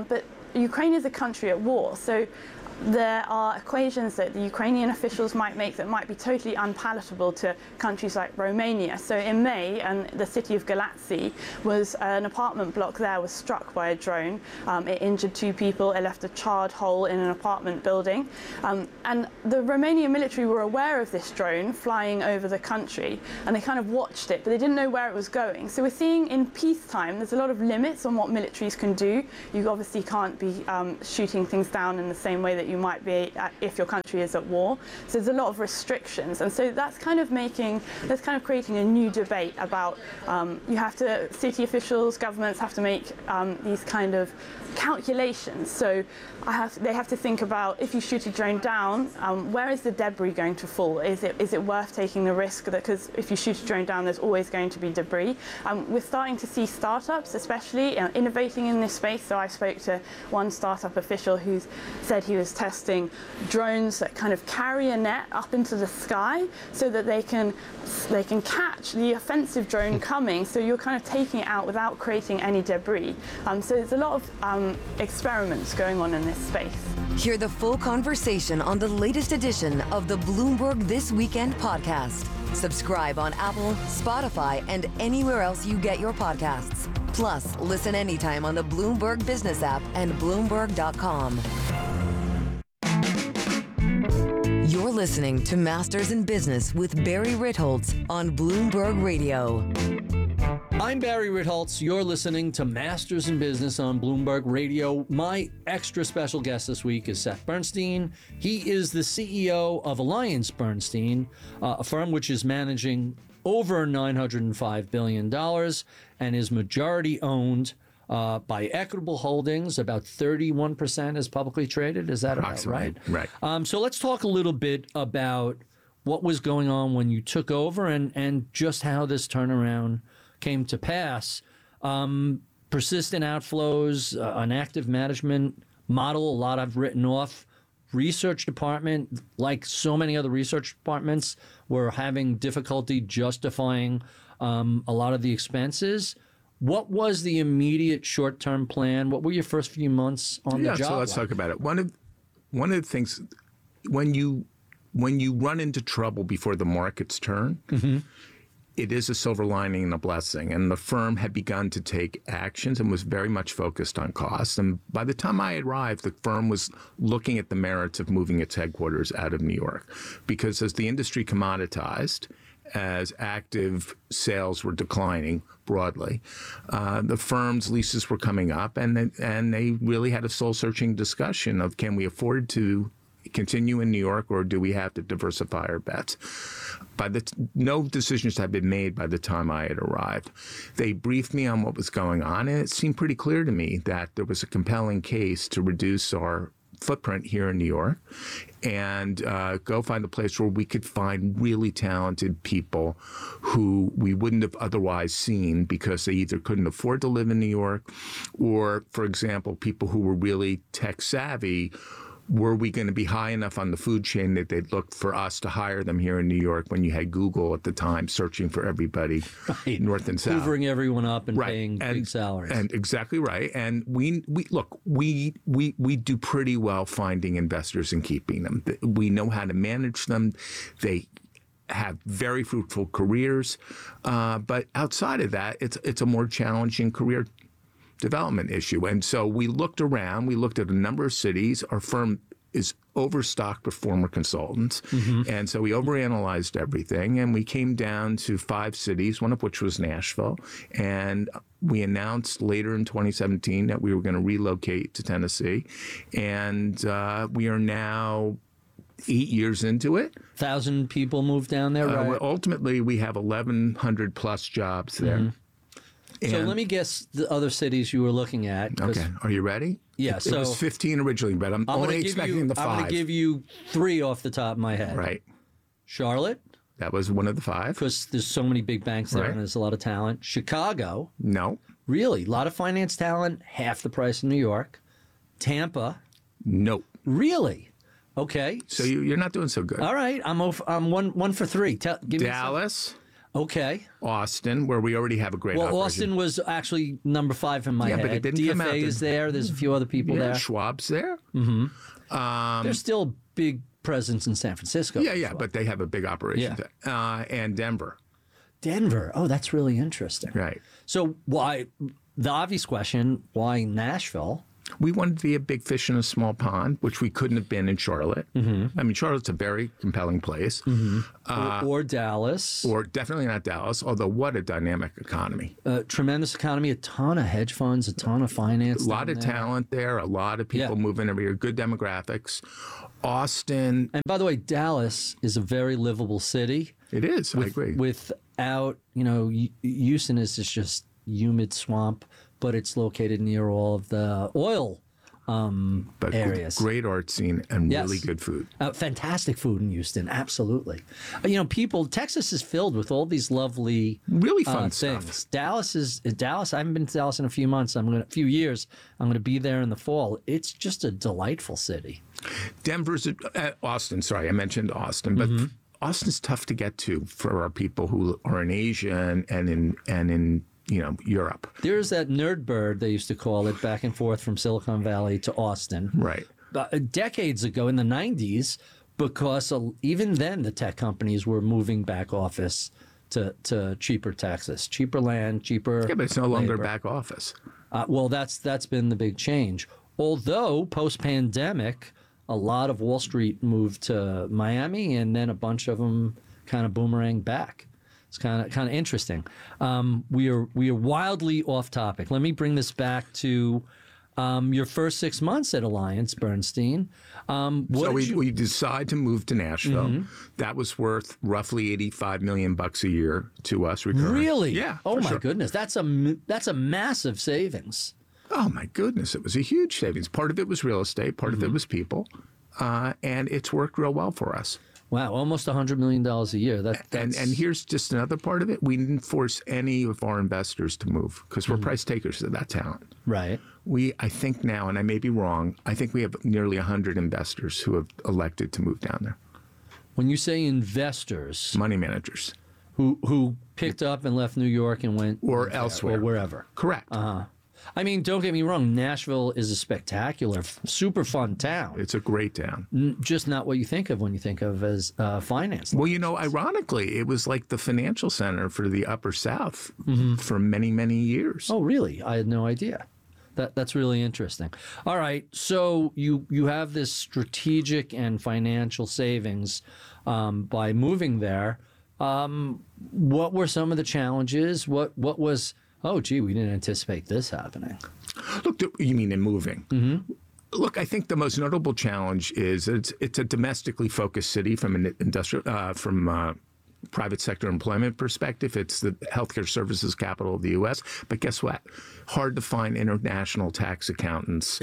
[SPEAKER 31] Ukraine is a country at war, so there are equations that the Ukrainian officials might make that might be totally unpalatable to countries like Romania. So in May, and the city of Galatsi was an apartment block there was struck by a drone. Um, it injured two people. It left a charred hole in an apartment building. Um, and the Romanian military were aware of this drone flying over the country, and they kind of watched it, but they didn't know where it was going. So we're seeing in peacetime, there's a lot of limits on what militaries can do. You obviously can't be um, shooting things down in the same way that you might be at, if your country is at war. So there's a lot of restrictions, and so that's kind of making, that's kind of creating a new debate about um, you have to, city officials, governments have to make um, these kind of calculations. So I have, they have to think about, if you shoot a drone down, um, where is the debris going to fall? Is it is it worth taking the risk? Because if you shoot a drone down, there's always going to be debris. Um, we're starting to see startups, especially uh, innovating in this space. So I spoke to one startup official who said he was testing drones that kind of carry a net up into the sky so that they can they can catch the offensive drone coming. So you're kind of taking it out without creating any debris. Um, so there's a lot of um, experiments going on in this space.
[SPEAKER 11] Hear the full conversation on the latest edition of the Bloomberg This Weekend podcast. Subscribe on Apple, Spotify, and anywhere else you get your podcasts. Plus, listen anytime on the Bloomberg Business app and Bloomberg dot com. You're listening to Masters in Business with Barry Ritholtz on Bloomberg Radio.
[SPEAKER 23] I'm Barry Ritholtz. You're listening to Masters in Business on Bloomberg Radio. My extra special guest this week is Seth Bernstein. He is the C E O of Alliance Bernstein, uh, a firm which is managing over nine hundred five billion dollars and is majority owned uh, by Equitable Holdings. About thirty-one percent is publicly traded. Is that about right?
[SPEAKER 24] Right.
[SPEAKER 23] Um, so let's talk a little bit about what was going on when you took over and, and just how this turnaround came to pass. Um, persistent outflows, uh, an active management model, a lot I've written off. Research department, like so many other research departments, were having difficulty justifying um, a lot of the expenses. What was the immediate short-term plan? What were your first few months on
[SPEAKER 24] yeah,
[SPEAKER 23] the job?
[SPEAKER 24] So let's
[SPEAKER 23] like?
[SPEAKER 24] talk about it. One of one of the things when you when you run into trouble before the markets turn,
[SPEAKER 23] mm-hmm.
[SPEAKER 24] it is a silver lining and a blessing. And the firm had begun to take actions and was very much focused on costs. And by the time I arrived, the firm was looking at the merits of moving its headquarters out of New York, because as the industry commoditized, as active sales were declining broadly, uh, the firm's leases were coming up, and they, and they really had a soul-searching discussion of, can we afford to continue in New York, or do we have to diversify our bets? By the t- no decisions had been made by the time I had arrived. They briefed me on what was going on, and it seemed pretty clear to me that there was a compelling case to reduce our footprint here in New York and uh, go find a place where we could find really talented people who we wouldn't have otherwise seen because they either couldn't afford to live in New York, or, for example, people who were really tech savvy. Were we going to be high enough on the food chain that they'd look for us to hire them here in New York when you had Google at the time searching for everybody
[SPEAKER 23] right.
[SPEAKER 24] north and south?
[SPEAKER 23] Hoovering everyone up and
[SPEAKER 24] right.
[SPEAKER 23] paying
[SPEAKER 24] and,
[SPEAKER 23] big salaries.
[SPEAKER 24] And exactly right. And we, we look, we, we, we do pretty well finding investors and keeping them. We know how to manage them. They have very fruitful careers. Uh, but outside of that, it's it's a more challenging career development issue. And so we looked around, we looked at a number of cities. Our firm is overstocked with former consultants.
[SPEAKER 23] Mm-hmm.
[SPEAKER 24] And so we overanalyzed everything, and we came down to five cities, one of which was Nashville. And we announced later in twenty seventeen that we were going to relocate to Tennessee. And uh, we are now eight years into it.
[SPEAKER 23] Thousand people moved down there,
[SPEAKER 24] Uh,
[SPEAKER 23] right?
[SPEAKER 24] ultimately, we have eleven hundred plus jobs there.
[SPEAKER 23] Mhm. So
[SPEAKER 24] And-
[SPEAKER 23] let me guess the other cities you were looking at. 'cause-
[SPEAKER 24] Okay, are you ready?
[SPEAKER 23] Yeah,
[SPEAKER 24] It,
[SPEAKER 23] so
[SPEAKER 24] it was fifteen originally, but I'm,
[SPEAKER 23] I'm
[SPEAKER 24] only
[SPEAKER 23] gonna give
[SPEAKER 24] expecting
[SPEAKER 23] you,
[SPEAKER 24] the five.
[SPEAKER 23] I'm going to give you three off the top of my head.
[SPEAKER 24] Right.
[SPEAKER 23] Charlotte.
[SPEAKER 24] That was one of the five.
[SPEAKER 23] Because there's so many big banks there
[SPEAKER 24] Right.
[SPEAKER 23] and there's a lot of talent. Chicago.
[SPEAKER 24] No.
[SPEAKER 23] Really? A lot of finance talent, half the price in New York. Tampa.
[SPEAKER 24] Nope.
[SPEAKER 23] Really? Okay.
[SPEAKER 24] So you, you're not doing so good.
[SPEAKER 23] All right. I'm over, I'm one one for three. Tell, give
[SPEAKER 24] Dallas.
[SPEAKER 23] Me Okay.
[SPEAKER 24] Austin, where we already have a great
[SPEAKER 23] well,
[SPEAKER 24] operation.
[SPEAKER 23] Austin was actually number five in my
[SPEAKER 24] yeah,
[SPEAKER 23] head.
[SPEAKER 24] but it didn't
[SPEAKER 23] D F A
[SPEAKER 24] come out
[SPEAKER 23] is there. There's a few other people
[SPEAKER 24] yeah,
[SPEAKER 23] there.
[SPEAKER 24] Schwab's there.
[SPEAKER 23] Mm-hmm.
[SPEAKER 24] Um,
[SPEAKER 23] There's still a big presence in San Francisco.
[SPEAKER 24] Yeah, yeah, but they have a big operation.
[SPEAKER 23] Yeah.
[SPEAKER 24] there. Uh, and Denver.
[SPEAKER 23] Denver. Oh, that's really interesting.
[SPEAKER 24] Right.
[SPEAKER 23] So why, the obvious question, why Nashville?
[SPEAKER 24] We wanted to be a big fish in a small pond, which we couldn't have been in Charlotte.
[SPEAKER 23] Mm-hmm.
[SPEAKER 24] I mean, Charlotte's a very compelling place.
[SPEAKER 23] Mm-hmm.
[SPEAKER 24] Uh,
[SPEAKER 23] or, or Dallas.
[SPEAKER 24] Or definitely not Dallas, although what a dynamic economy.
[SPEAKER 23] Uh, tremendous economy, a ton of hedge funds, a ton of finance.
[SPEAKER 24] A lot of
[SPEAKER 23] there.
[SPEAKER 24] talent there, a lot of people
[SPEAKER 23] Yeah.
[SPEAKER 24] moving every year, good demographics. Austin.
[SPEAKER 23] And by the way, Dallas is a very livable city.
[SPEAKER 24] It is,
[SPEAKER 23] with,
[SPEAKER 24] I agree.
[SPEAKER 23] Without, you know, Houston is just humid swamp, but it's located near all of the oil um,
[SPEAKER 24] but
[SPEAKER 23] areas.
[SPEAKER 24] Great art scene and
[SPEAKER 23] Yes.
[SPEAKER 24] really good food.
[SPEAKER 23] Uh, fantastic food in Houston, absolutely. Uh, you know, people. Texas is filled with all these lovely,
[SPEAKER 24] really fun
[SPEAKER 23] uh,
[SPEAKER 24] stuff.
[SPEAKER 23] things. Dallas is Dallas. I haven't been to Dallas in a few months. I'm gonna, a few years. I'm going to be there in the fall. It's just a delightful city.
[SPEAKER 24] Denver's uh, Austin. Sorry, I mentioned Austin, but
[SPEAKER 23] Mm-hmm.
[SPEAKER 24] Austin's tough to get to for our people who are in Asia and, and in and in you know Europe.
[SPEAKER 23] There's that nerd bird they used to call it back and forth from Silicon Valley to Austin.
[SPEAKER 24] Right.
[SPEAKER 23] Uh, decades ago in the nineties, because uh, even then the tech companies were moving back office to, to cheaper Texas, cheaper land, cheaper.
[SPEAKER 24] Yeah, but it's no longer
[SPEAKER 23] labor.
[SPEAKER 24] back office.
[SPEAKER 23] Uh, well, that's that's been the big change. Although post-pandemic, a lot of Wall Street moved to Miami, and then a bunch of them kind of boomerang back. It's kind of kind of interesting. Um, we are we are wildly off topic. Let me bring this back to um, your first six months at Alliance Bernstein. Um, what
[SPEAKER 24] so
[SPEAKER 23] did
[SPEAKER 24] we,
[SPEAKER 23] you-
[SPEAKER 24] we decide to move to Nashville.
[SPEAKER 23] Mhm.
[SPEAKER 24] That was worth roughly eighty-five million bucks a year to us. Recurring.
[SPEAKER 23] Really?
[SPEAKER 24] Yeah.
[SPEAKER 23] Oh
[SPEAKER 24] for
[SPEAKER 23] my
[SPEAKER 24] sure.
[SPEAKER 23] goodness, that's a m- that's a massive savings.
[SPEAKER 24] Oh my goodness, it was a huge savings. Part of it was real estate, part
[SPEAKER 23] Mm-hmm.
[SPEAKER 24] of it was people, uh, and it's worked real well for us.
[SPEAKER 23] Wow, almost a hundred million dollars a year. That
[SPEAKER 24] and and here's just another part of it: we didn't force any of our investors to move because we're price takers of that talent.
[SPEAKER 23] Right.
[SPEAKER 24] We, I think now, and I may be wrong, I think we have nearly a hundred investors who have elected to move down there.
[SPEAKER 23] When you say investors,
[SPEAKER 24] money managers,
[SPEAKER 23] who who picked up and left New York and went
[SPEAKER 24] or
[SPEAKER 23] went there,
[SPEAKER 24] elsewhere,
[SPEAKER 23] or wherever.
[SPEAKER 24] Correct.
[SPEAKER 23] Uh huh. I mean, don't get me wrong. Nashville is a spectacular, f- super fun town.
[SPEAKER 24] It's a great town.
[SPEAKER 23] N- just not what you think of when you think of as uh, finance.
[SPEAKER 24] Well, you know, ironically, it was like the financial center for the Upper South
[SPEAKER 23] Mhm.
[SPEAKER 24] for many, many years.
[SPEAKER 23] Oh, really? I had no idea. That that's really interesting. All right, so you you have this strategic and financial savings um, by moving there. Um, what were some of the challenges? What what was? Oh, gee, we didn't anticipate this happening.
[SPEAKER 24] Look, th- you mean in moving?
[SPEAKER 23] Mm-hmm.
[SPEAKER 24] Look, I think the most notable challenge is it's it's a domestically focused city from an industrial uh, from uh, private sector employment perspective. It's the healthcare services capital of the U S. But guess what? Hard to find international tax accountants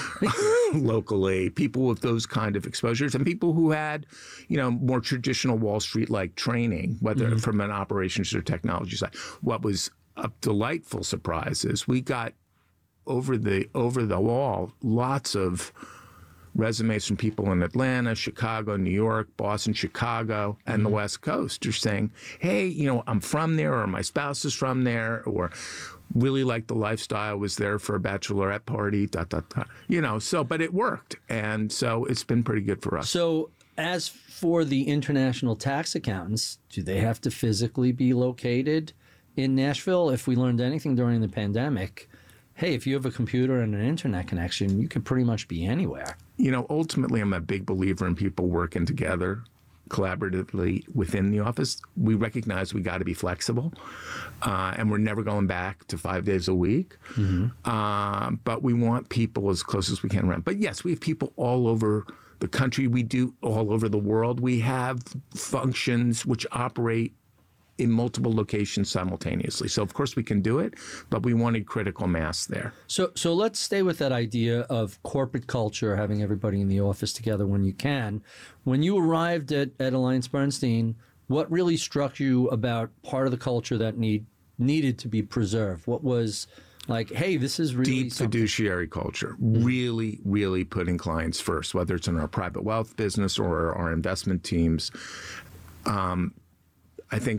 [SPEAKER 24] locally, people with those kind of exposures, and people who had, you know, more traditional Wall Street like training, whether
[SPEAKER 23] Mm-hmm.
[SPEAKER 24] from an operations or technology side. What was a delightful surprise is we got over the over the wall lots of resumes from people in Atlanta, Chicago, New York, Boston, Chicago, and
[SPEAKER 23] Mm-hmm.
[SPEAKER 24] the West Coast are saying, hey, you know, I'm from there, or my spouse is from there, or really like the lifestyle, was there for a bachelorette party, dot, dot, dot. You know, so, but it worked. And so it's been pretty good for us.
[SPEAKER 23] So, as for the international tax accountants, do they have to physically be located in Nashville? If we learned anything during the pandemic, hey, if you have a computer and an internet connection, you could pretty much be anywhere.
[SPEAKER 24] You know, ultimately, I'm a big believer in people working together collaboratively within the office. We recognize we got to be flexible, uh, and we're never going back to five days a week.
[SPEAKER 23] Mm-hmm.
[SPEAKER 24] Uh, but we want people as close as we can around. But yes, we have people all over the country. We do all over the world. We have functions which operate in multiple locations simultaneously. So of course we can do it, but we wanted critical mass there.
[SPEAKER 23] So, so let's stay with that idea of corporate culture, having everybody in the office together when you can. When you arrived at, at Alliance Bernstein, what really struck you about part of the culture that need needed to be preserved? What was like, hey, this is really
[SPEAKER 24] deep
[SPEAKER 23] something.
[SPEAKER 24] fiduciary culture, really, really putting clients first, whether it's in our private wealth business or our investment teams. Um, I think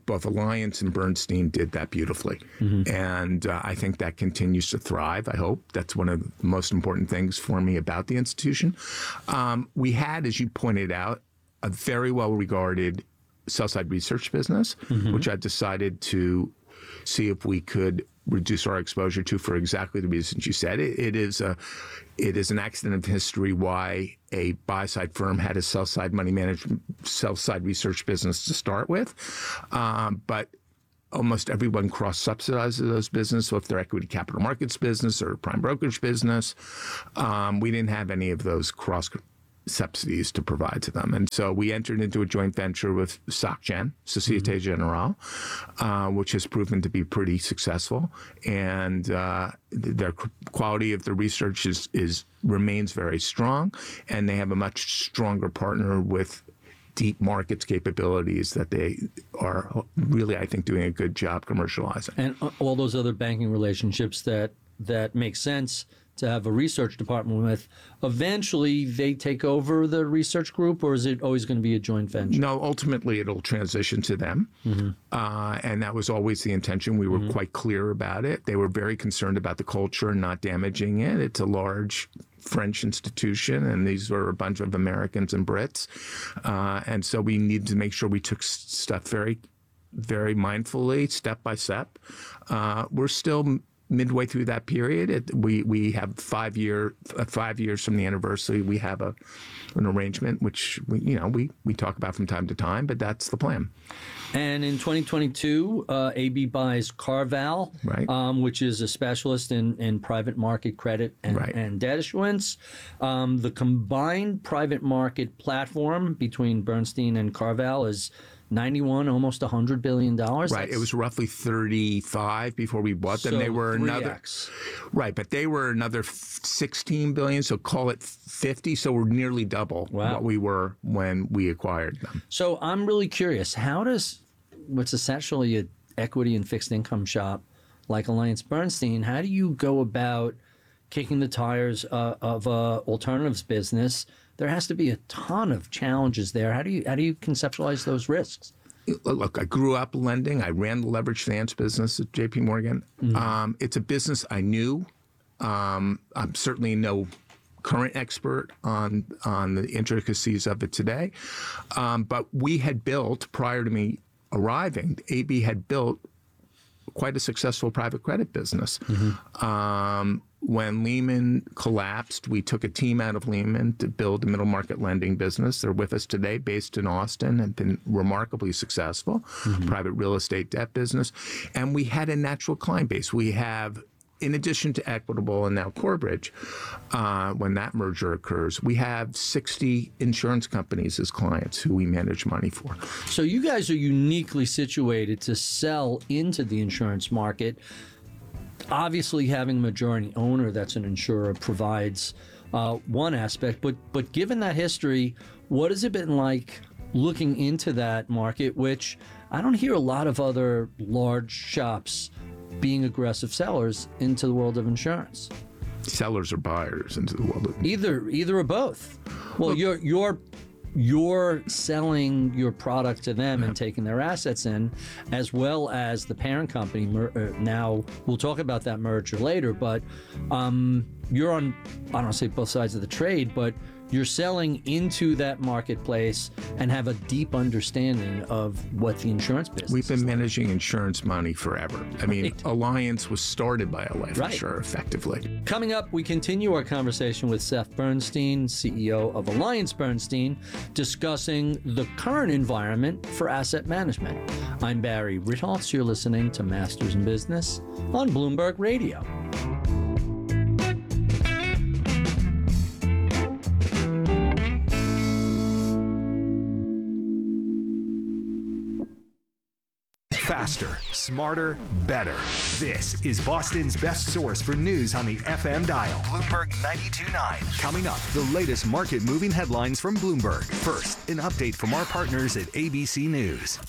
[SPEAKER 24] both Alliance and Bernstein did that beautifully. Mm-hmm. And uh, I think that continues to thrive, I hope. That's one of the most important things for me about the institution. Um, we had, as you pointed out, a very well-regarded sell-side research business, mm-hmm. which I decided to see if we could reduce our exposure to for exactly the reasons you said. It, it is a, it is an accident of history why a buy-side firm had a sell-side money management, sell-side research business to start with, um, but almost everyone cross-subsidizes those business. So if they're equity capital markets business or prime brokerage business, um, we didn't have any of those cross subsidies to provide to them. And so we entered into a joint venture with SocGen, Societe mm-hmm. Generale, uh, which has proven to be pretty successful. And uh, their quality of the research is, is remains very strong. And they have a much stronger partner with deep markets capabilities that they are really, I think, doing a good job commercializing.
[SPEAKER 23] And all those other banking relationships that, that make sense to have a research department with, eventually they take over the research group, or is it always going to be a joint venture?
[SPEAKER 24] No, ultimately it'll transition to them. Mm-hmm. Uh, and that was always the intention. We were mm-hmm. quite clear about it. They were very concerned about the culture and not damaging it. It's a large French institution, and these were a bunch of Americans and Brits. Uh, and so we needed to make sure we took stuff very, very mindfully, step by step. Uh, we're still midway through that period. It, we we have five year uh, five years from the anniversary. We have a an arrangement which we you know we we talk about from time to time, but that's the plan.
[SPEAKER 23] And in twenty twenty-two, uh, A B buys CarVal,
[SPEAKER 24] right.
[SPEAKER 23] um, which is a specialist in, in private market credit and,
[SPEAKER 24] right.
[SPEAKER 23] and debt issuance. Um, the combined private market platform between Bernstein and CarVal is ninety-one, almost one hundred billion dollars.
[SPEAKER 24] Right.
[SPEAKER 23] That's,
[SPEAKER 24] it was roughly thirty-five before we bought them.
[SPEAKER 23] So
[SPEAKER 24] they were
[SPEAKER 23] three
[SPEAKER 24] another.
[SPEAKER 23] X.
[SPEAKER 24] Right, but they were another sixteen billion, so call it fifty. So we're nearly double
[SPEAKER 23] wow.
[SPEAKER 24] what we were when we acquired them.
[SPEAKER 23] So I'm really curious, how does what's essentially an equity and fixed income shop like Alliance Bernstein, how do you go about kicking the tires uh, of a alternatives business? There has to be a ton of challenges there. How do you how do you conceptualize those risks?
[SPEAKER 24] Look, I grew up lending. I ran the leveraged finance business at J P Morgan. Mm-hmm. Um, it's a business I knew. Um, I'm certainly no current expert on on the intricacies of it today, um, but we had built, prior to me arriving, A B had built quite a successful private credit business. Mm-hmm. Um, when Lehman collapsed, we took a team out of Lehman to build a middle market lending business. They're with us today, based in Austin, and been remarkably successful. Mm-hmm. Private real estate debt business. And we had a natural client base. We have, in addition to Equitable and now Corebridge, uh, when that merger occurs, we have sixty insurance companies as clients who we manage money for.
[SPEAKER 23] So you guys are uniquely situated to sell into the insurance market. Obviously, having a majority owner that's an insurer provides uh, one aspect, but but given that history, what has it been like looking into that market, which I don't hear a lot of other large shops being aggressive sellers into the world of insurance?
[SPEAKER 24] Sellers or buyers into the world of
[SPEAKER 23] either either or both. Well, Look, you're you're you're selling your product to them and taking their assets in, as well as the parent company. Now, we'll talk about that merger later, but um, you're on, I don't want to say both sides of the trade, but you're selling into that marketplace and have a deep understanding of what the insurance business
[SPEAKER 24] We've been
[SPEAKER 23] is
[SPEAKER 24] managing
[SPEAKER 23] like.
[SPEAKER 24] insurance money forever. I mean,
[SPEAKER 23] right.
[SPEAKER 24] Alliance was started by a life
[SPEAKER 23] right.
[SPEAKER 24] insurer, effectively.
[SPEAKER 23] Coming up, we continue our conversation with Seth Bernstein, C E O of Alliance Bernstein, discussing the current environment for asset management. I'm Barry Ritholtz. You're listening to Masters in Business on Bloomberg Radio.
[SPEAKER 6] Faster, smarter, better. This is Boston's best source for news on the F M dial. Bloomberg ninety-two point nine. Coming up, the latest market-moving headlines from Bloomberg. First, an update from our partners at A B C News.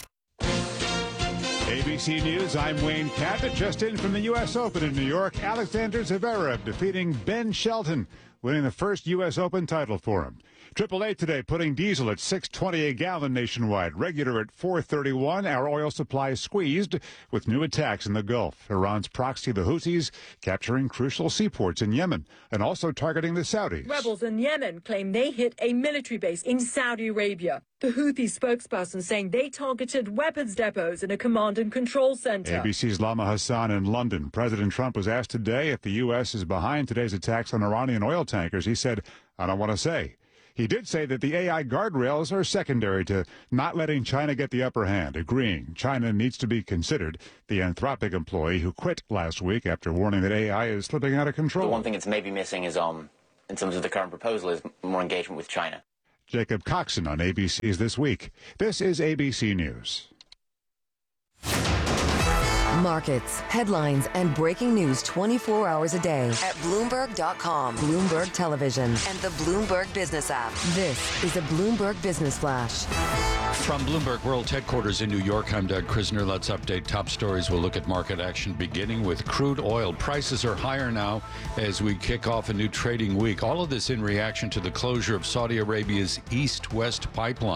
[SPEAKER 5] A B C News, I'm Wayne Cabot. Just in from the U S Open in New York, Alexander Zverev defeating Ben Shelton, winning the first U S Open title for him. Triple A today putting diesel at six twenty a gallon nationwide, regular at four thirty-one. Our oil supply squeezed with new attacks in the Gulf. Iran's proxy, the Houthis, capturing crucial seaports in Yemen and also targeting the Saudis.
[SPEAKER 7] Rebels in Yemen claim they hit a military base in Saudi Arabia. The Houthi spokesperson saying they targeted weapons depots in a command and control center.
[SPEAKER 5] A B C's Lama Hassan in London. President Trump was asked today if the U S is behind today's attacks on Iranian oil tankers. He said, "I don't want to say." He did say that the A I guardrails are secondary to not letting China get the upper hand, agreeing China needs to be considered. The Anthropic employee who quit last week after warning that A I is slipping out of control.
[SPEAKER 8] The one thing it's maybe missing is, um, in terms of the current proposal, is more engagement with China.
[SPEAKER 5] Jacob Coxon on A B C's This Week. This is A B C News.
[SPEAKER 11] Markets, headlines, and breaking news twenty-four hours a day at Bloomberg dot com, Bloomberg Television, and the Bloomberg Business app. This is a Bloomberg Business Flash.
[SPEAKER 9] From Bloomberg World Headquarters in New York, I'm Doug Krisner. Let's update top stories. We'll look at market action beginning with crude oil. Prices are higher now as we kick off a new trading week. All of this in reaction to the closure of Saudi Arabia's east-west pipeline.